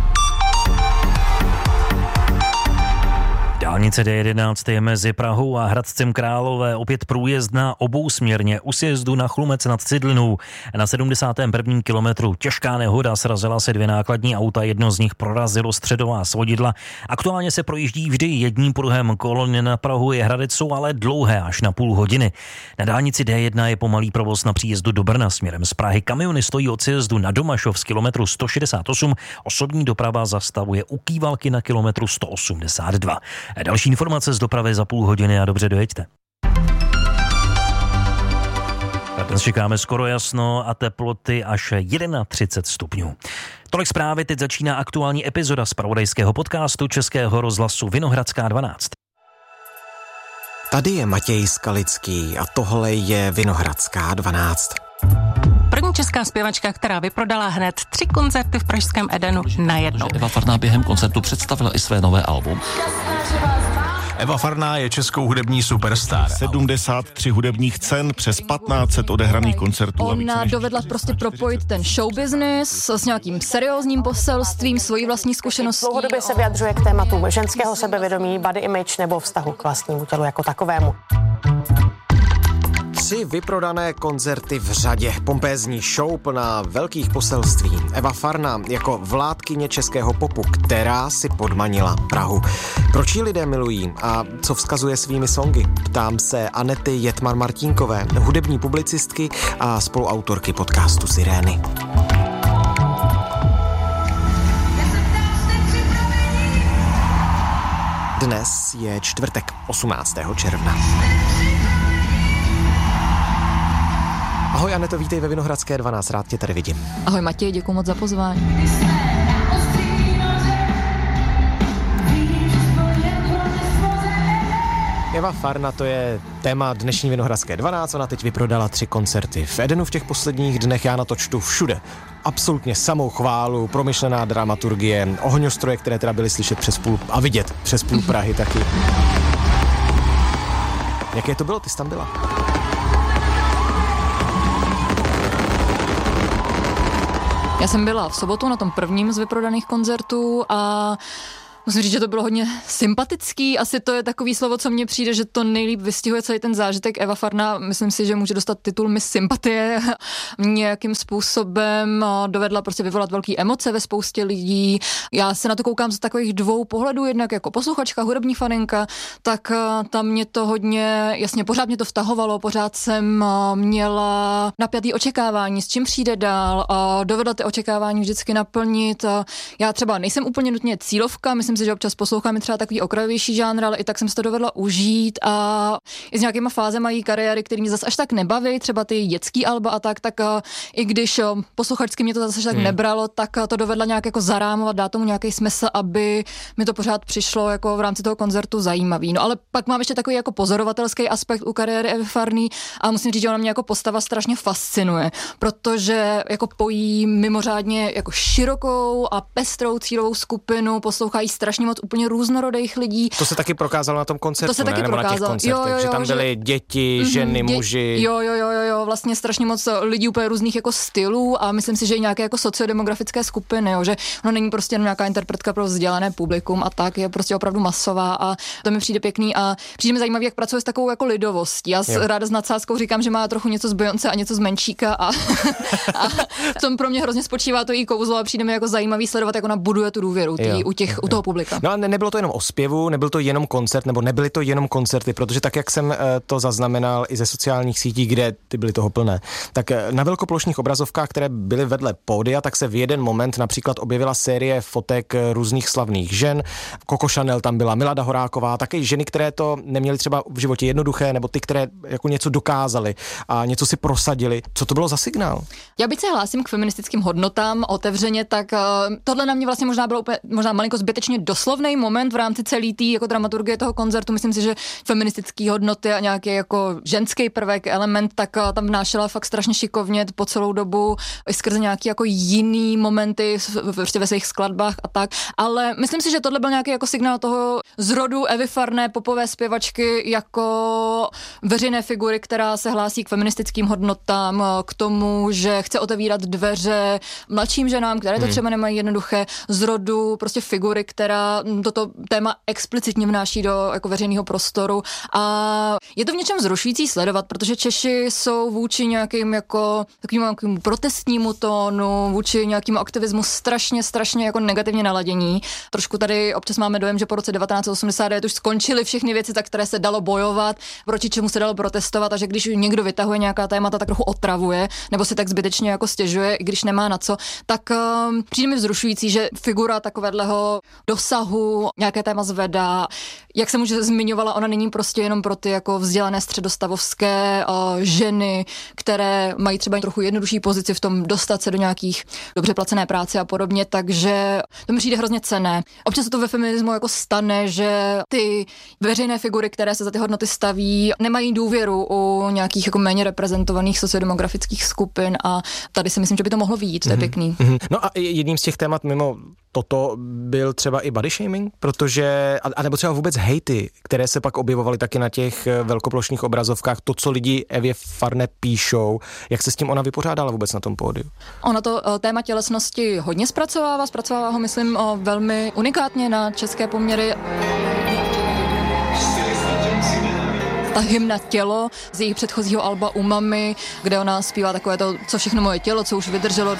Dálnice D11 je mezi Prahou a Hradcem Králové opět průjezdná obousměrně u sjezdu na Chlumec nad Cidlinou. Na 71. kilometru těžká nehoda, srazila se 2 nákladní auta, jedno z nich prorazilo středová svodidla. Aktuálně se projíždí vždy jedním pruhem, kolony na Prahu je Hradec jsou ale dlouhé, až na půl hodiny. Na dálnici D1 je pomalý provoz na příjezdu do Brna směrem z Prahy. Kamiony stojí od sjezdu na Domašov z kilometru 168, osobní doprava zastavuje u Kývalky na kilometru 182. Další informace z dopravy za půl hodiny a dobře dojeďte. Dnes čekáme skoro jasno a teploty až 31 stupňů. Tolik zprávy, teď začíná aktuální epizoda zpravodajského podcastu Českého rozhlasu Vinohradská 12. Tady je Matěj Skalický a tohle je Vinohradská 12. První česká zpěvačka, která vyprodala hned 3 koncerty v pražském Edenu najednou. Eva Farná během koncertu představila i své nové album. Eva Farná je českou hudební superstar. 73 hudebních cen, přes 1500 odehraných koncertů. Ona dovedla prostě propojit ten show business s nějakým seriózním poselstvím, svojí vlastní zkušeností. Dlouhodobě se vyjadřuje k tématům ženského sebevědomí, body image nebo vztahu k vlastnímu tělu jako takovému. 3 vyprodané koncerty v řadě, pompézní show plná velkých poselství. Eva Farná jako vládkyně českého popu, která si podmanila Prahu. Proč ji lidé milují a co vzkazuje svými songy? Ptám se Anety Jetman-Martínkové, hudební publicistky a spoluautorky podcastu Sirény. Dnes je čtvrtek 18. června. Ahoj Aneto, vítej ve Vinohradské 12, rád tě tady vidím. Ahoj Matěj, děkuji moc za pozvání. Eva Farna, to je téma dnešní Vinohradské 12, ona teď vyprodala 3 koncerty v Edenu v těch posledních dnech, já na to čtu všude. Absolutně samou chválu, promyšlená dramaturgie, ohňostroje, které teda byly slyšet přes půl a vidět přes půl Prahy taky. Jaké to bylo, ty jsi tam byla? Já jsem byla v sobotu na tom prvním z vyprodaných koncertů a musím říct, že to bylo hodně sympatický. Asi to je takový slovo, co mně přijde, že to nejlíp vystihuje celý ten zážitek. Eva Farna, myslím si, že může dostat titul Miss Sympatie. Nějakým způsobem dovedla prostě vyvolat velký emoce ve spoustě lidí. Já se na to koukám z takových 2 pohledů, jednak jako posluchačka, hudební faninka, tak tam mě to hodně, jasně, pořád mě to vtahovalo, pořád jsem měla napjatý očekávání, s čím přijde dál, dovedla ty očekávání vždycky naplnit. Já třeba nejsem úplně nutně cílovka, myslím si, že občas poslouchám i třeba takový okrajovější žánr, ale i tak jsem si to dovedla užít a i s nějakýma fázema její kariéry, který mě zase až tak nebaví, třeba ty dětský alba a tak i když posluchačsky mě to zase až tak nebralo, tak to dovedla nějak jako zarámovat, dát tomu nějaký smysl, aby mi to pořád přišlo jako v rámci toho koncertu zajímavý. No ale pak mám ještě takový jako pozorovatelský aspekt u kariéry Evy Farny a musím říct, že ona mě jako postava strašně fascinuje, protože jako pojí mimořádně jako širokou a pestrou cílovou skupinu, poslouchají strašně moc úplně různorodých lidí. To se taky prokázalo na tom koncertu, to se taky nebo na těch koncertech, že tam byly děti, ženy, muži. Jo, vlastně strašně moc lidí úplně různých jako stylů a myslím si, že i nějaké jako sociodemografické skupiny, jo, že ono není prostě nějaká interpretka pro vzdělané publikum a tak, je prostě opravdu masová a to mi přijde pěkný a přijde mi zajímavý, jak pracuje s takovou jako lidovostí. Já ráda s nadsázkou říkám, že má trochu něco z Beyoncé a něco z Menšíka a v tom pro mě hrozně spočívá to jí kouzlo a přijde mi jako zajímavý sledovat, jak ona buduje tu důvěru u toho publika. No a nebylo to jenom o zpěvu, nebyl to jenom koncert, nebo nebyly to jenom koncerty, protože tak, jak jsem to zaznamenal i ze sociálních sítí, kde ty byly toho plné, tak na velkoplošných obrazovkách, které byly vedle pódia, tak se v jeden moment například objevila série fotek různých slavných žen. Coco Chanel tam byla, Milada Horáková, také ženy, které to neměly třeba v životě jednoduché, nebo ty, které jako něco dokázaly a něco si prosadili. Co to bylo za signál? Já byť se hlásím k feministickým hodnotám otevřeně, tak tohle na mě vlastně možná bylo možná malinko zbytečně doslovný moment v rámci celé té jako dramaturgie toho koncertu. Myslím si, že feministické hodnoty a nějaký jako ženský prvek, element, tak tam vnášela fakt strašně šikovně po celou dobu i skrze nějaký jako jiný momenty prostě ve svých skladbách a tak. Ale myslím si, že tohle byl nějaký jako signál toho zrodu Evy Farné, popové zpěvačky jako veřejné figury, která se hlásí k feministickým hodnotám, k tomu, že chce otevírat dveře mladším ženám, které to třeba nemají jednoduché, zrodu prostě figury, která toto téma explicitně vnáší do jako veřejného prostoru a je to v něčem vzrušující sledovat, protože Češi jsou vůči nějakým jako takovému protestnímu tónu, vůči nějakému aktivismu strašně jako negativně naladění. Trošku tady občas máme dojem, že po roce 1989 už skončily všechny věci, za které se dalo bojovat, proti čemu se dalo protestovat a že když někdo vytahuje nějaká témata, tak trochu otravuje nebo si tak zbytečně jako stěžuje, i když nemá na co, tak přijde mi vzrušující, že figura takového dosahu nějaké téma zvedá. Jak jsem už zmiňovala, ona není prostě jenom pro ty jako vzdělané středostavovské ženy, které mají třeba trochu jednodušší pozici v tom dostat se do nějakých dobře placené práce a podobně, takže to mi přijde hrozně cenné. Občas se to ve feminismu jako stane, že ty veřejné figury, které se za ty hodnoty staví, nemají důvěru u nějakých jako méně reprezentovaných sociodemografických skupin a tady si myslím, že by to mohlo vyjít, to je pěkný. No a jedním z těch témat mimo toto byl třeba i body shaming, protože, anebo třeba vůbec hejty, které se pak objevovaly taky na těch velkoplošných obrazovkách, to, co lidi Evě Farné píšou, jak se s tím ona vypořádala vůbec na tom pódiu? Ona to téma tělesnosti hodně zpracovává ho, myslím, velmi unikátně na české poměry. Ta hymna Tělo z jejich předchozího alba Umami, kde ona zpívá takové to, co všechno moje tělo, co už vydrželo.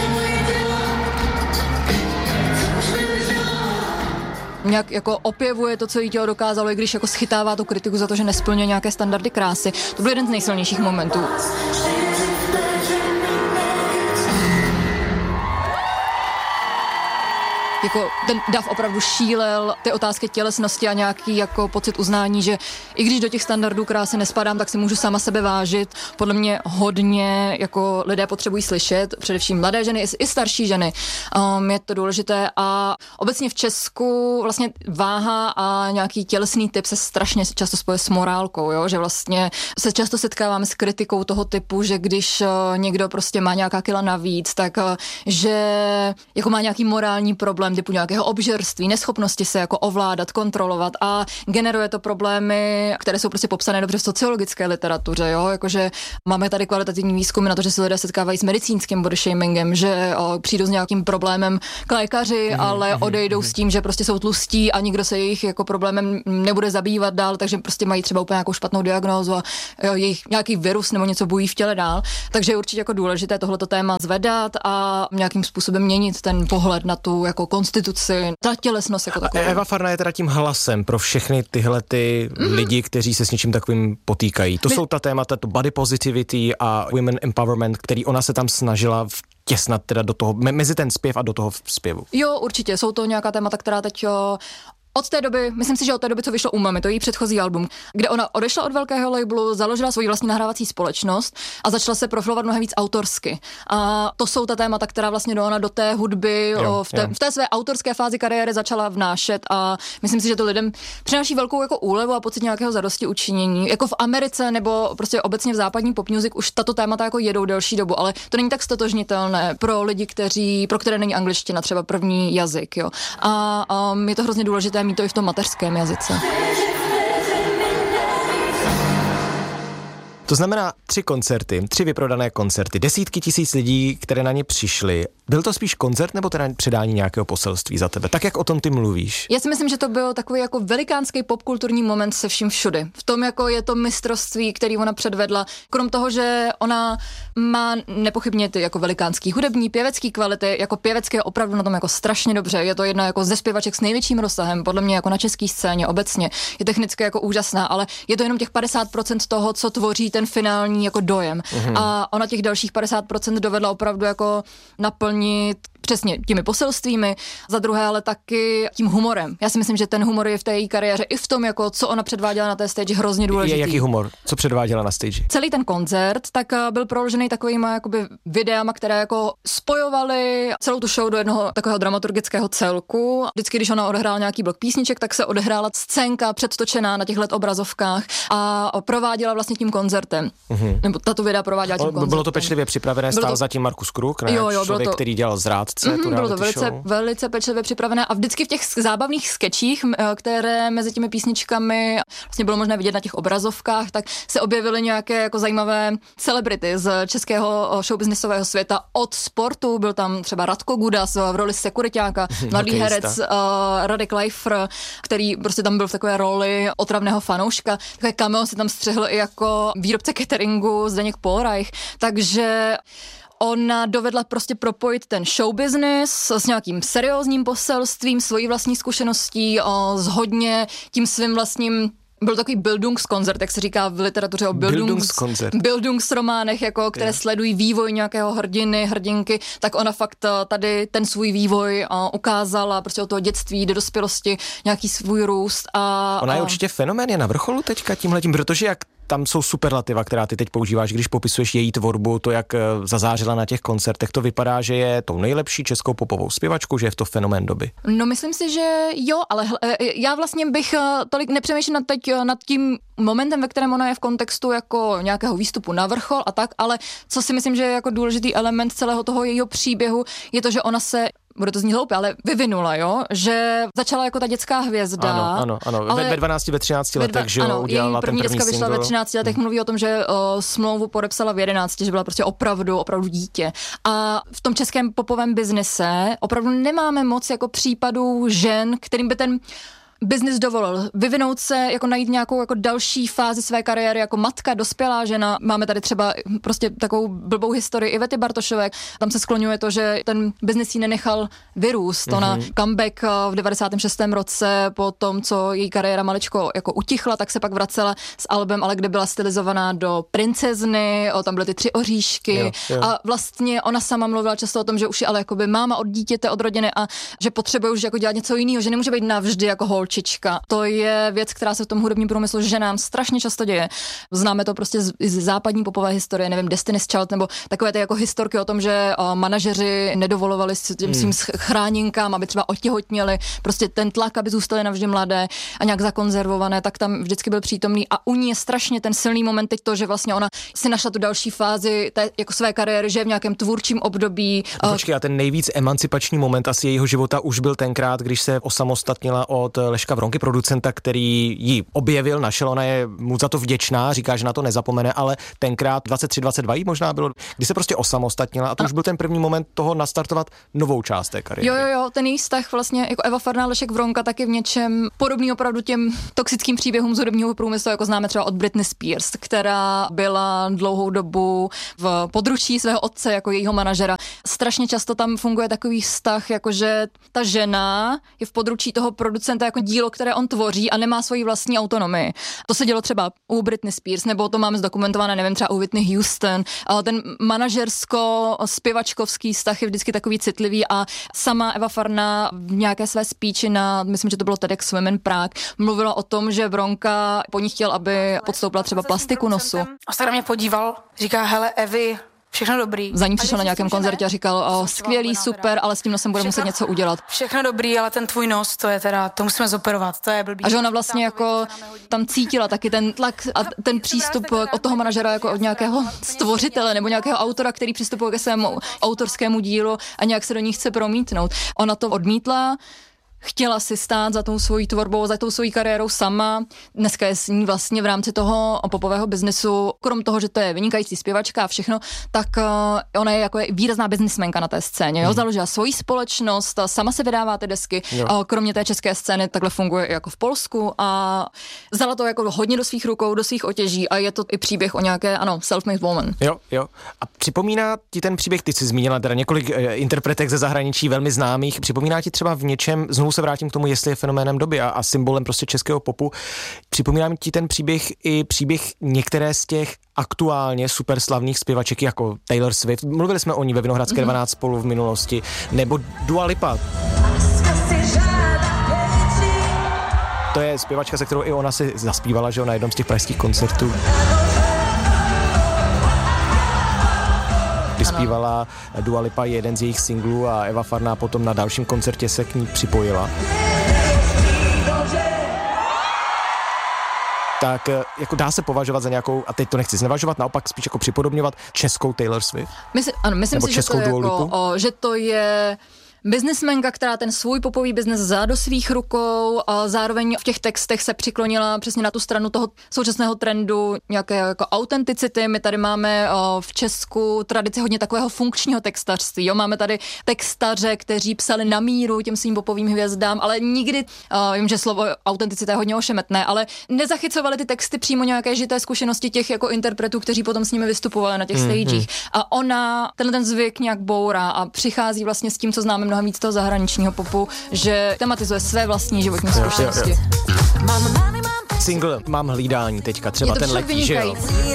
Nějak jako opěvuje to, co jí tělo dokázalo, i když jako schytává tu kritiku za to, že nesplňuje nějaké standardy krásy. To byl jeden z nejsilnějších momentů. jako ten dav opravdu šílel, ty otázky tělesnosti a nějaký jako pocit uznání, že i když do těch standardů krásy nespadám, tak si můžu sama sebe vážit. Podle mě hodně jako lidé potřebují slyšet, především mladé ženy i starší ženy. Je to důležité a obecně v Česku vlastně váha a nějaký tělesný typ se strašně často spoje s morálkou, jo? Že vlastně se často setkáváme s kritikou toho typu, že když někdo prostě má nějaká kila navíc, tak že jako má nějaký morální problém typu nějakého obžerství, neschopnosti se jako ovládat, kontrolovat a generuje to problémy, které jsou prostě popsané dobře v sociologické literatuře, jo? Jakože máme tady kvalitativní výzkumy na to, že se lidé setkávají s medicínským body shamingem, že přijdou s nějakým problémem k lékaři, ale odejdou s tím, že prostě jsou tlustí a nikdo se jejich jako problémem nebude zabývat dál, takže prostě mají třeba úplně nějakou špatnou diagnózu a jejich nějaký virus nebo něco bují v těle dál. Takže je určitě jako důležité tohleto téma zvedat a nějakým způsobem měnit ten pohled na tu jako konstituci, ta tělesnost jako takovou. Eva Farná je teda tím hlasem pro všechny tyhle ty lidi, kteří se s něčím takovým potýkají. To jsou ta témata, to body positivity a women empowerment, který ona se tam snažila vtěsnat teda do toho, mezi ten zpěv a do toho zpěvu. Jo, určitě, jsou to nějaká témata, která teď od té doby, myslím si, že od té doby, co vyšlo Umami, to je její předchozí album, kde ona odešla od velkého labelu, založila svoji vlastní nahrávací společnost a začala se profilovat mnohem víc autorsky. A to jsou ta témata, která vlastně ona do té hudby v té své autorské fázi kariéry začala vnášet a myslím si, že to lidem přináší velkou jako úlevu a pocit nějakého zadosti učinění. Jako v Americe nebo prostě obecně v západní pop music už tato témata jako jedou delší dobu, ale to není tak stotožnitelné pro lidi, pro které není angličtina třeba první jazyk, jo. A je to hrozně důležité mít to i v tom mateřském jazyce. To znamená 3 koncerty, 3 vyprodané koncerty, desítky tisíc lidí, které na ně přišli. Byl to spíš koncert nebo teda předání nějakého poselství za tebe? Tak, jak o tom ty mluvíš? Já si myslím, že to byl takový jako velikánský popkulturní moment se vším všudy. V tom, jako je to mistrovství, který ona předvedla. Krom toho, že ona má nepochybně ty jako velikánský hudební, pěvecký kvality, jako pěvecké je opravdu na tom jako strašně dobře. Je to jedna jako ze zpěvaček s největším rozsahem, podle mě jako na české scéně obecně. Je technicky jako úžasná, ale je to jenom těch 50% toho, co tvoří ten finální jako dojem. A ona těch dalších 50% dovedla opravdu jako naplnit přesně těmi poselstvími, za druhé ale taky tím humorem. Já si myslím, že ten humor je v té její kariéře i v tom, jako co ona předváděla na té stage, hrozně důležitý. Jaký humor? Co předváděla na stage? Celý ten koncert tak byl proložený takovýma jakoby videama, které jako spojovaly celou tu show do jednoho takového dramaturgického celku. Vždycky, když ona odehrála nějaký blok písniček, tak se odehrála scénka předtočená na těch LED obrazovkách a prováděla vlastně tím koncertem. Nebo tato videa prováděla tím koncertem. Bylo to pečlivě připravené, stál zatím Markus Kruk, ne? Člověk, který dělal Zrádce. Bylo to velice pečlivě připravené a vždycky v těch zábavných skečích, které mezi těmi písničkami vlastně bylo možné vidět na těch obrazovkách, tak se objevily nějaké jako zajímavé celebrity z českého showbiznisového světa. Od sportu byl tam třeba Radko Gudas v roli sekuriťáka, mladý herec Radek Leifr, který prostě tam byl v takové roli otravného fanouška. Takové cameo si tam střihl i jako výrobce cateringu Zdeněk Polreich, takže ona dovedla prostě propojit ten show business s nějakým seriózním poselstvím, svojí vlastní zkušeností, s hodně tím svým vlastním. Byl takový Bildungskoncert, jak se říká v literatuře o Bildungsrománech, jako, které sledují vývoj nějakého hrdinky, tak ona fakt tady ten svůj vývoj ukázala prostě od toho dětství do dospělosti, nějaký svůj růst. Ona je určitě fenomén, je na vrcholu teďka tímhletím, protože jak tam jsou superlativa, která ty teď používáš, když popisuješ její tvorbu, to, jak zazářila na těch koncertech, to vypadá, že je tou nejlepší českou popovou zpěvačkou, že je to fenomén doby. No myslím si, že jo, ale já vlastně bych tolik nepřemýšlel nad tím momentem, ve kterém ona je v kontextu jako nějakého výstupu na vrchol a tak, ale co si myslím, že je jako důležitý element celého toho jejího příběhu, je to, že ona se bude to znít hloupě, ale vyvinula, jo? Že začala jako ta dětská hvězda. Ano. Ve 12, ve 13 letech, že jo, udělala ten první děcka vyšla ve 13 letech, mluví o tom, že smlouvu podepsala v 11, že byla prostě opravdu dítě. A v tom českém popovém biznise opravdu nemáme moc jako případů žen, kterým by ten biznis dovolil vyvinout se, jako najít nějakou jako další fázi své kariéry jako matka, dospělá žena. Máme tady třeba prostě takovou blbou historii Ivety Bartošové. Tam se skloňuje to, že ten biznis jí nenechal vyrůst. Ona comeback v 96. roce po tom, co její kariéra maličko jako utichla, tak se pak vracela s albem, ale kde byla stylizovaná do princezny, tam byly ty 3 oříšky jo. A vlastně ona sama mluvila často o tom, že už je ale jakoby máma od dítěte, od rodiny a že potřebuje už jako dělat něco jiného, že nemůže být navždy jako holčička. To je věc, která se v tom hudebním průmyslu ženám strašně často děje. Známe to prostě z západní popové historie, nevím, Destiny's Child nebo takové ty jako historky o tom, že manažeři nedovolovali svým chráninkám, aby třeba otěhotněli, prostě ten tlak, aby zůstaly navždy mladé a nějak zakonzervované, tak tam vždycky byl přítomný a u ní je strašně ten silný moment teď to, že vlastně ona si našla tu další fázi té jako své kariéry, že je v nějakém tvůrčím období. Počkej, a ten nejvíc emancipační moment asi jejího života už byl tenkrát, když se osamostatnila od Leška Vronky, producenta, který ji objevil, našel, ona je mu za to vděčná, říká, že na to nezapomene, ale tenkrát 23-22 jí možná bylo, kdy se prostě osamostatnila a to už byl ten první moment toho nastartovat novou část té kariéry. Jo, ten její vztah vlastně jako Eva Farná, Lešek Vronka taky v něčem podobný opravdu těm toxickým příběhům z hudebního průmyslu, jako známe třeba od Britney Spears, která byla dlouhou dobu v područí svého otce jako jejího manažera. Strašně často tam funguje takový vztah, jakože ta žena je v područí toho producenta jako dílo, které on tvoří a nemá svoji vlastní autonomii. To se dělo třeba u Britney Spears, nebo to máme zdokumentované, nevím, třeba u Whitney Houston. Ale ten manažersko-zpěvačkovský vztah je vždycky takový citlivý a sama Eva Farná v nějaké své speechi na, myslím, že to bylo TEDx Women Prague, mluvila o tom, že Vronka po ní chtěl, aby podstoupila třeba plastiku nosu. A se na mě podíval, říká, hele Evi, všechno dobrý. Za ní přišel na nějakém koncertě a říkal, skvělý, super, ale s tím nosem bude muset něco udělat. Všechno dobrý, ale ten tvůj nos, to je teda, to musíme zoperovat, to je blbý. A že ona vlastně jako tam cítila taky ten tlak a ten přístup od toho manažera jako od nějakého stvořitele nebo nějakého autora, který přistupuje ke svému autorskému dílu a nějak se do ní chce promítnout. Ona to odmítla. Chtěla si stát za tou svojí tvorbou, za tou svojí kariérou sama. Dneska je s ní vlastně v rámci toho popového biznesu, krom toho, že to je vynikající zpěvačka a všechno, tak ona je jako výrazná biznismenka na té scéně. Jo? Založila svoji společnost, sama se vydává ty desky. Kromě té české scény takhle funguje jako v Polsku a vzala to jako hodně do svých rukou, do svých otěží a je to i příběh o nějaké, self-made woman. Jo. A připomíná ti ten příběh, ty jsi zmínila teda několik interpretek ze zahraničí velmi známých, připomíná ti třeba v něčem, znovu se vrátím k tomu, jestli je fenoménem doby a symbolem prostě českého popu. Připomínám ti ten příběh i příběh některé z těch aktuálně superslavných zpěvaček jako Taylor Swift. Mluvili jsme o ní ve Vinohradské 12 spolu v minulosti. Nebo Dua Lipa. To je zpěvačka, se kterou i ona si zaspívala, že na jednom z těch pražských koncertů. Kdy zpívala Dua Lipa jeden z jejich singlů a Eva Farná potom na dalším koncertě se k ní připojila. Tak jako dá se považovat za nějakou, a teď to nechci znevažovat, naopak spíš jako připodobňovat českou Taylor Swift? Myslím si, že to je biznesmenka, která ten svůj popový biznes vzala do svých rukou a zároveň v těch textech se přiklonila přesně na tu stranu toho současného trendu nějaké jako autenticity. My tady máme v Česku tradici hodně takového funkčního textařství. Jo? Máme tady textaře, kteří psali na míru těm svým popovým hvězdám, ale nikdy, vím, že slovo autenticita je hodně ošemetné, ale nezachycovali ty texty přímo nějaké žité zkušenosti těch jako interpretů, kteří potom s nimi vystupovali na těch stagech. A ona ten zvyk nějak bourá a přichází vlastně s tím, co známe mnohem víc toho zahraničního popu, že tematizuje své vlastní životní zkušenosti. Single Mám hlídání teďka, třeba ten letí, že jo?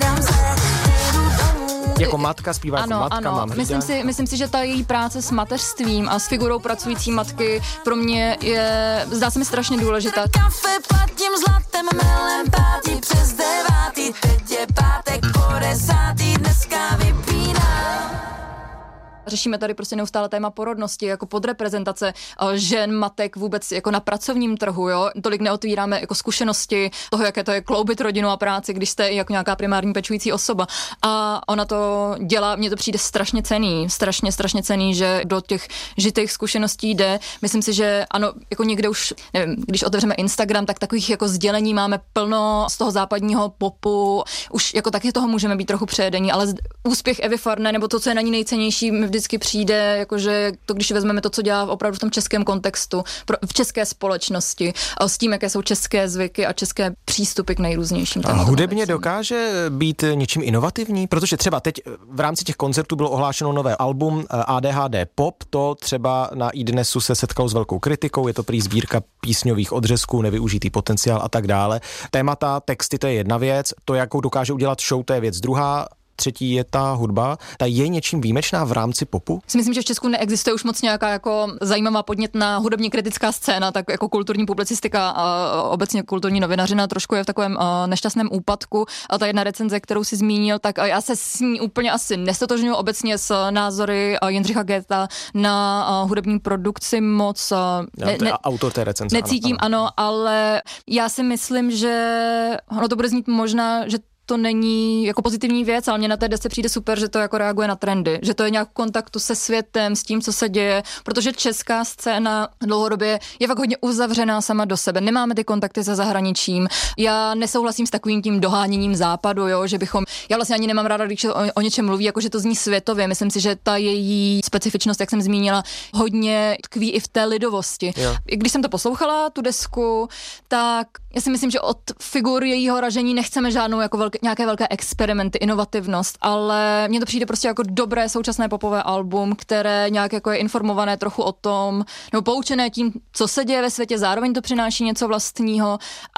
Jako matka zpívá jako matka, mám hlídání. Myslím si, že ta její práce s mateřstvím a s figurou pracující matky pro mě zdá se mi strašně důležitá. Kafe platím zlatem, melem pátí přes 9. Teď je pátek po 10. dneska vypínám. Řešíme tady prostě neustále téma porodnosti, jako podreprezentace žen, matek vůbec jako na pracovním trhu, jo. Tolik neotvíráme jako zkušenosti toho, jaké to je kloubit rodinu a práci, když jste jako nějaká primární pečující osoba. A ona to dělá, mně to přijde strašně cenný, strašně cenný, že do těch žitých zkušeností jde. Myslím si, že ano, jako někde už, nevím, když otevřeme Instagram, tak takových jako sdělení máme plno z toho západního popu. Už jako taky toho můžeme být trochu přejedení, ale úspěch Evy Farné, nebo to, co je na ní nejcennější, vždycky přijde, jakože to, když vezmeme to, co dělá opravdu v tom českém kontextu, v české společnosti, s tím, jaké jsou české zvyky a české přístupy k nejrůznějším tématům. Hudebně dokáže být něčím inovativní? Protože třeba teď v rámci těch koncertů bylo ohlášeno nové album ADHD Pop, to třeba na iDnesu se setkalo s velkou kritikou, je to prý sbírka písňových odřezků, nevyužitý potenciál a tak dále. Témata, texty, to je jedna věc, to, jakou dokáže udělat show, to je věc druhá. Třetí je ta hudba. Ta je něčím výjimečná v rámci popu? Myslím, že v Česku neexistuje už moc nějaká jako zajímavá podnětná hudebně kritická scéna, tak jako kulturní publicistika a obecně kulturní novinařina trošku je v takovém nešťastném úpadku. A ta jedna recenze, kterou si zmínil, tak já se s ní úplně asi nestotožňuji obecně s názory Jindřicha Goetha na hudební produkci moc. Autor té recenze. Necítím, ano, ale já si myslím, že ono to bude znít možná, že to není jako pozitivní věc, ale mně na té desce přijde super, že to jako reaguje na trendy, že to je nějak v kontaktu se světem, s tím, co se děje, protože česká scéna dlouhodobě je fakt hodně uzavřená sama do sebe. Nemáme ty kontakty se zahraničím. Já nesouhlasím s takovým tím doháněním západu, jo, že bychom, já vlastně ani nemám ráda, když o něčem mluví, jako že to zní světově. Myslím si, že ta její specifičnost, jak jsem zmínila, hodně tkví i v té lidovosti. Jo. Když jsem to poslouchala, tu desku, tak já si myslím, že od figur jejího ražení nechceme žádnou jako nějaké velké experimenty, inovativnost, ale mně to přijde prostě jako dobré současné popové album, které nějak jako je informované trochu o tom, nebo poučené tím, co se děje ve světě, zároveň to přináší něco vlastního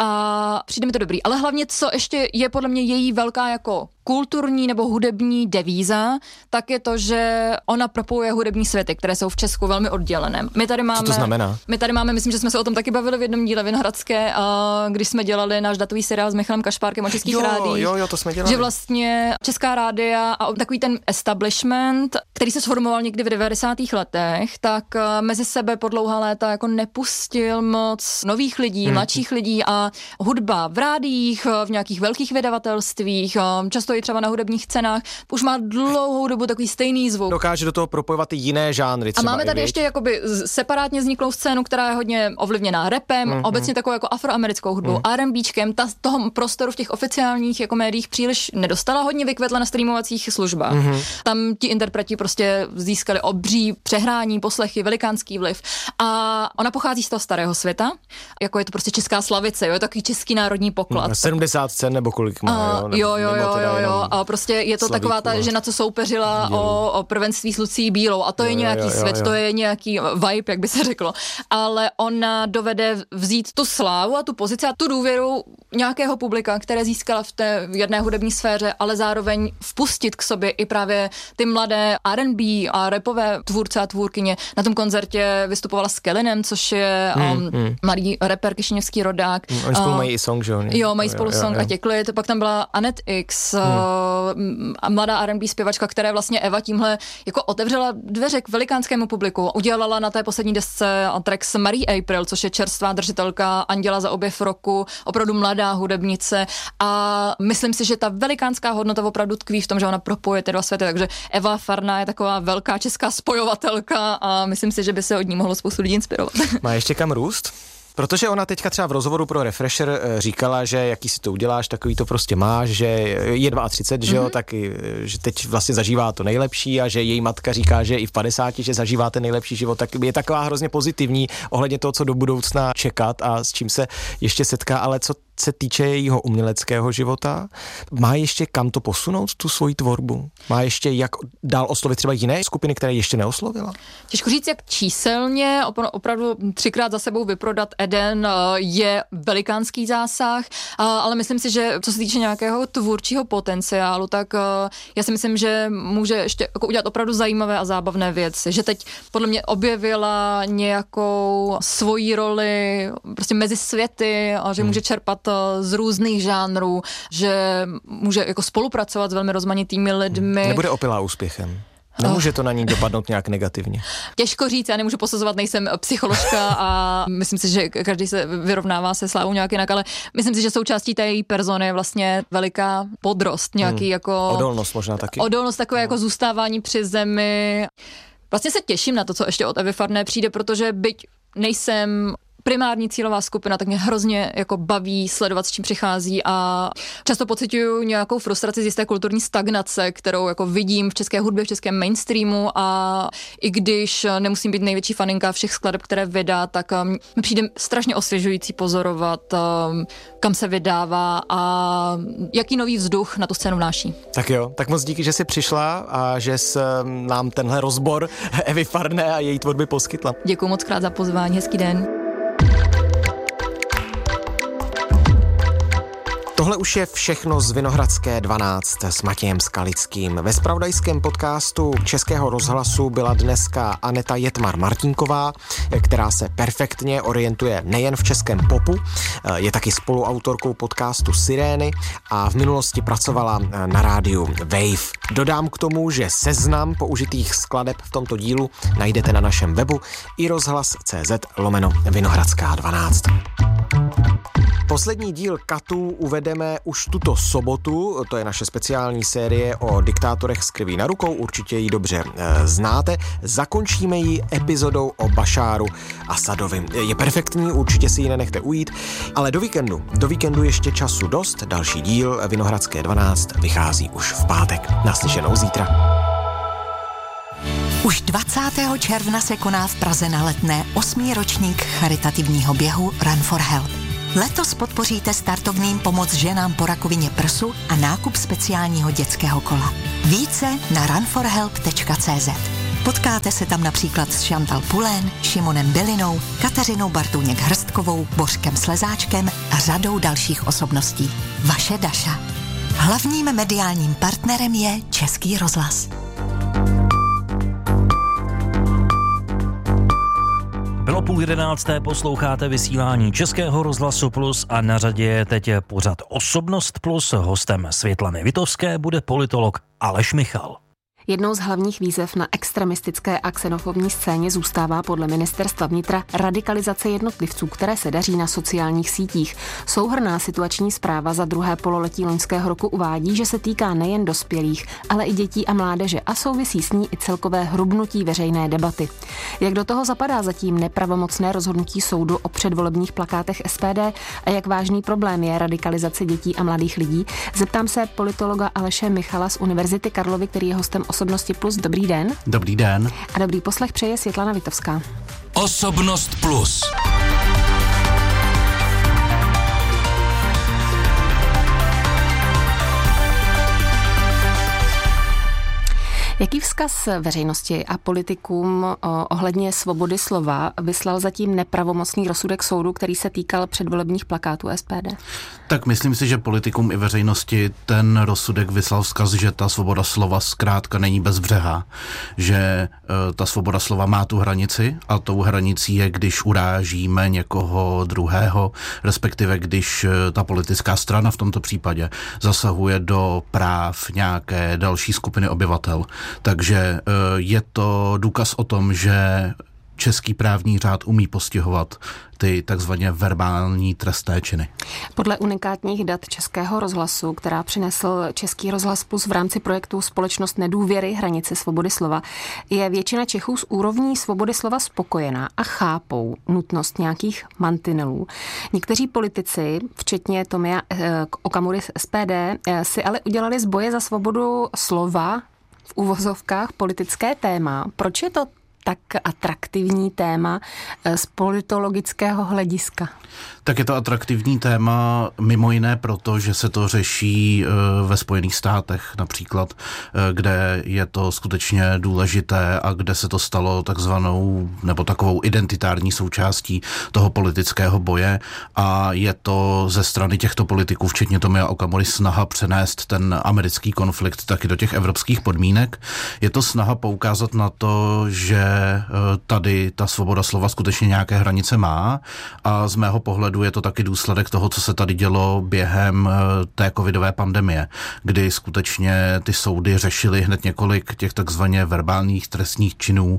a přijde mi to dobrý. Ale hlavně, co ještě je podle mě její velká jako kulturní nebo hudební devíza, tak je to, že ona propojuje hudební světy, které jsou v Česku velmi oddělené. My tady máme, co to znamená? My tady máme, myslím, že jsme se o tom taky bavili v jednom díle Vinohradské, když jsme dělali náš datový seriál s Michalem Kašpárkem o českých rádiích. Jo, to jsme dělali. Že vlastně česká rádia a takový ten establishment, který se sformoval někdy v 90. letech, tak mezi sebe po dlouhá léta jako nepustil moc nových lidí, mladších lidí a hudba v rádiích, v nějakých velkých vydavatelstvích, často i třeba na hudebních cenách, už má dlouhou dobu takový stejný zvuk. Dokáže do toho propojovat i jiné žánry. Třeba a máme tady ještě jakoby separátně vzniklou scénu, která je hodně ovlivněná rapem, obecně takovou jako afroamerickou hudbou, R&Bčkem, toho prostoru v těch oficiálních jako médiích příliš nedostala, hodně vykvetla na streamovacích službách. Tam ti interpreti prostě získali obří přehrání, poslechy, velikánský vliv. A ona pochází z toho starého světa, jako je to prostě česká slavice, jo, takový český národní poklad. 70 cen nebo kolik má, jo. A prostě je to taková ta žena, co soupeřila o prvenství s Lucí Bílou a to je nějaký svět, to je nějaký vibe, jak by se řeklo. Ale ona dovede vzít tu slávu a tu pozici a tu důvěru nějakého publika, které získala v té jedné hudební sféře, ale zároveň vpustit k sobě i právě ty mladé R&B a rapové tvůrce a tvůrkyně. Na tom koncertě vystupovala s Kellinem, což je mladý rapper, kišiněvský rodák. Oni spolu mají i song, že jo? Jo, mají spolu song a Těklit. Pak tam byla Anet X, mladá R&B zpěvačka, které vlastně Eva tímhle jako otevřela dveře k velikánskému publiku. Udělala na té poslední desce track s Marie April, což je čerstvá držitelka Anděla za objev roku, opravdu mladá hudebnice a myslím si, že ta velikánská hodnota opravdu tkví v tom, že ona propojuje ty dva světy, takže Eva Farná je taková velká česká spojovatelka a myslím si, že by se od ní mohlo spoustu lidí inspirovat. Má ještě kam růst? Protože ona teďka třeba v rozhovoru pro Refresher říkala, že jaký si to uděláš, takový to prostě máš, že je 32, že jo, tak že teď vlastně zažívá to nejlepší a že její matka říká, že i v 50, že zažívá ten nejlepší život, tak je taková hrozně pozitivní ohledně toho, co do budoucna čekat a s čím se ještě setká, ale co se týče jejího uměleckého života, má ještě kam to posunout, tu svoji tvorbu? Má ještě jak dál oslovit třeba jiné skupiny, které ještě neoslovila? Těžko říct, jak číselně, opravdu 3krát za sebou vyprodat Eden je velikánský zásah, ale myslím si, že co se týče nějakého tvůrčího potenciálu, tak já si myslím, že může ještě jako udělat opravdu zajímavé a zábavné věci, že teď podle mě objevila nějakou svoji roli prostě mezi světy a že může čerpat z různých žánrů, že může jako spolupracovat s velmi rozmanitými lidmi. Nebude opilá úspěchem. Nemůže to na ní dopadnout nějak negativně. Těžko říct, já nemůžu posuzovat, nejsem psycholožka a myslím si, že každý se vyrovnává se slávou nějak jinak, ale myslím si, že součástí té její persony je vlastně veliká podrost, nějaký jako... Odolnost možná taky. Odolnost, takové jako zůstávání při zemi. Vlastně se těším na to, co ještě od Evy Farné přijde, protože byť nejsem primární cílová skupina, tak mě hrozně jako baví sledovat, s čím přichází a často pociťuju nějakou frustraci z jisté kulturní stagnace, kterou jako vidím v české hudbě, v českém mainstreamu a i když nemusím být největší faninka všech skladeb, které vydá, tak mi přijde strašně osvěžující pozorovat, kam se vydává a jaký nový vzduch na tu scénu vnáší. Tak jo, tak moc díky, že jsi přišla a že jsi nám tenhle rozbor Evy Farné a její tvorby poskytla. Děkuji moc krát za pozvání, hezký den. Tohle už je všechno z Vinohradské 12 s Matějem Skalickým. Ve zpravodajském podcastu Českého rozhlasu byla dneska Aneta Jetmar-Martinková, která se perfektně orientuje nejen v českém popu, je taky spoluautorkou podcastu Sirény a v minulosti pracovala na rádiu Wave. Dodám k tomu, že seznam použitých skladeb v tomto dílu najdete na našem webu iRozhlas.cz/Vinohradská 12. Poslední díl Katů uvedeme už tuto sobotu, to je naše speciální série o diktátorech s krví na rukou, určitě ji dobře znáte. Zakončíme ji epizodou o Bašáru Asadovi. Je perfektní, určitě si ji nenechte ujít, ale do víkendu ještě času dost. Další díl Vinohradské 12 vychází už v pátek. Naslyšenou zítra. Už 20. června se koná v Praze na Letné 8. ročník charitativního běhu Run for Help. Letos podpoříte startovným pomoc ženám po rakovině prsu a nákup speciálního dětského kola. Více na runforhelp.cz. Potkáte se tam například s Chantal Pulén, Šimonem Bilinou, Kateřinou Bartůněk-Hrstkovou, Bořkem Slezáčkem a řadou dalších osobností. Vaše Daša. Hlavním mediálním partnerem je Český rozhlas. Bylo 10:30, posloucháte vysílání Českého rozhlasu Plus a na řadě je teď pořad Osobnost Plus. Hostem Světlany Vitovské bude politolog Aleš Michal. Jednou z hlavních výzev na extremistické a xenofobní scéně zůstává podle ministerstva vnitra radikalizace jednotlivců, které se daří na sociálních sítích. Souhrnná situační zpráva za druhé pololetí loňského roku uvádí, že se týká nejen dospělých, ale i dětí a mládeže a souvisí s ní i celkové hrubnutí veřejné debaty. Jak do toho zapadá zatím nepravomocné rozhodnutí soudu o předvolebních plakátech SPD a jak vážný problém je radikalizace dětí a mladých lidí, zeptám se politologa Aleše Michala z Univerzity Karlovy, který je hostem Osobnosti Plus. Dobrý den. Dobrý den. A dobrý poslech přeje Světlana Vitovská. Osobnost Plus. Jaký vzkaz veřejnosti a politikům ohledně svobody slova vyslal zatím nepravomocný rozsudek soudu, který se týkal předvolebních plakátů SPD? Tak myslím si, že politikům i veřejnosti ten rozsudek vyslal vzkaz, že ta svoboda slova zkrátka není bezbřehá, že ta svoboda slova má tu hranici a tou hranicí je, když urážíme někoho druhého, respektive když ta politická strana v tomto případě zasahuje do práv nějaké další skupiny obyvatel. Takže je to důkaz o tom, že český právní řád umí postihovat ty takzvaně verbální trestné činy. Podle unikátních dat Českého rozhlasu, která přinesl Český rozhlas Plus v rámci projektu Společnost nedůvěry hranice svobody slova, je většina Čechů z úrovní svobody slova spokojená a chápou nutnost nějakých mantinelů. Někteří politici, včetně Tomia Okamury z SPD, si ale udělali z boje za svobodu slova v uvozovkách politické téma. Proč je to tak atraktivní téma z politologického hlediska? Tak je to atraktivní téma mimo jiné proto, že se to řeší ve Spojených státech například, kde je to skutečně důležité a kde se to stalo takzvanou nebo takovou identitární součástí toho politického boje a je to ze strany těchto politiků, včetně Tomia Okamury, snaha přenést ten americký konflikt taky do těch evropských podmínek. Je to snaha poukázat na to, že tady ta svoboda slova skutečně nějaké hranice má a z mého pohledu je to taky důsledek toho, co se tady dělo během té covidové pandemie, kdy skutečně ty soudy řešily hned několik těch takzvaně verbálních trestních činů,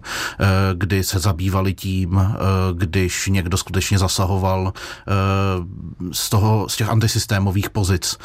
kdy se zabývali tím, když někdo skutečně zasahoval z těch antisystémových pozic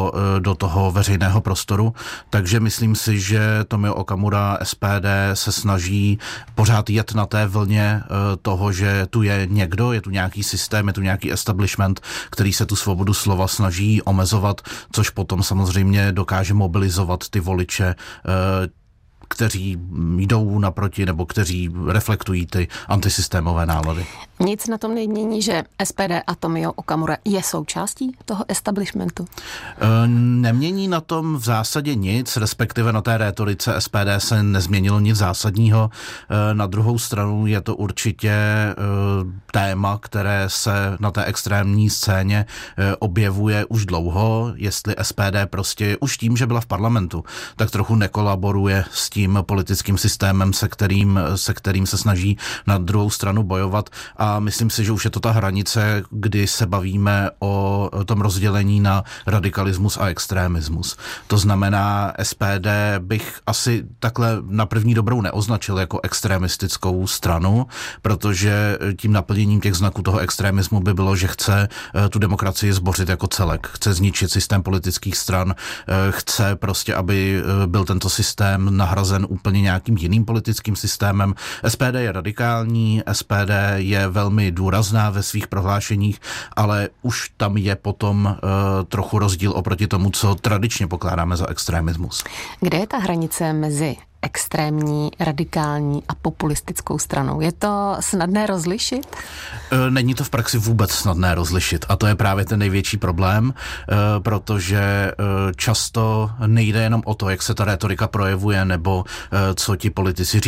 do toho veřejného prostoru. Takže myslím si, že Tomio Okamura SPD se snaží snaží pořád jet na té vlně toho, že tu je někdo, je tu nějaký systém, je tu nějaký establishment, který se tu svobodu slova snaží omezovat, což potom samozřejmě dokáže mobilizovat ty voliče, kteří jdou naproti nebo kteří reflektují ty antisystémové nálady. Nic na tom nemění, že SPD a Tomio Okamura je součástí toho establishmentu? Nemění na tom v zásadě nic, respektive na té rétorice SPD se nezměnilo nic zásadního. Na druhou stranu je to určitě téma, které se na té extrémní scéně objevuje už dlouho, jestli SPD prostě už tím, že byla v parlamentu, tak trochu nekolaboruje s tím politickým systémem, se kterým se snaží na druhou stranu bojovat, a myslím si, že už je to ta hranice, kdy se bavíme o tom rozdělení na radikalismus a extrémismus. To znamená, SPD bych asi takhle na první dobrou neoznačil jako extremistickou stranu, protože tím naplněním těch znaků toho extremismu by bylo, že chce tu demokracii zbořit jako celek, chce zničit systém politických stran, chce prostě, aby byl tento systém nahrazen úplně nějakým jiným politickým systémem. SPD je radikální, SPD je velmi důrazná ve svých prohlášeních, ale už tam je potom trochu rozdíl oproti tomu, co tradičně pokládáme za extremismus. Kde je ta hranice mezi extrémní, radikální a populistickou stranou? Je to snadné rozlišit? Není to v praxi vůbec snadné rozlišit a to je právě ten největší problém, protože často nejde jenom o to, jak se ta rétorika projevuje nebo co ti politici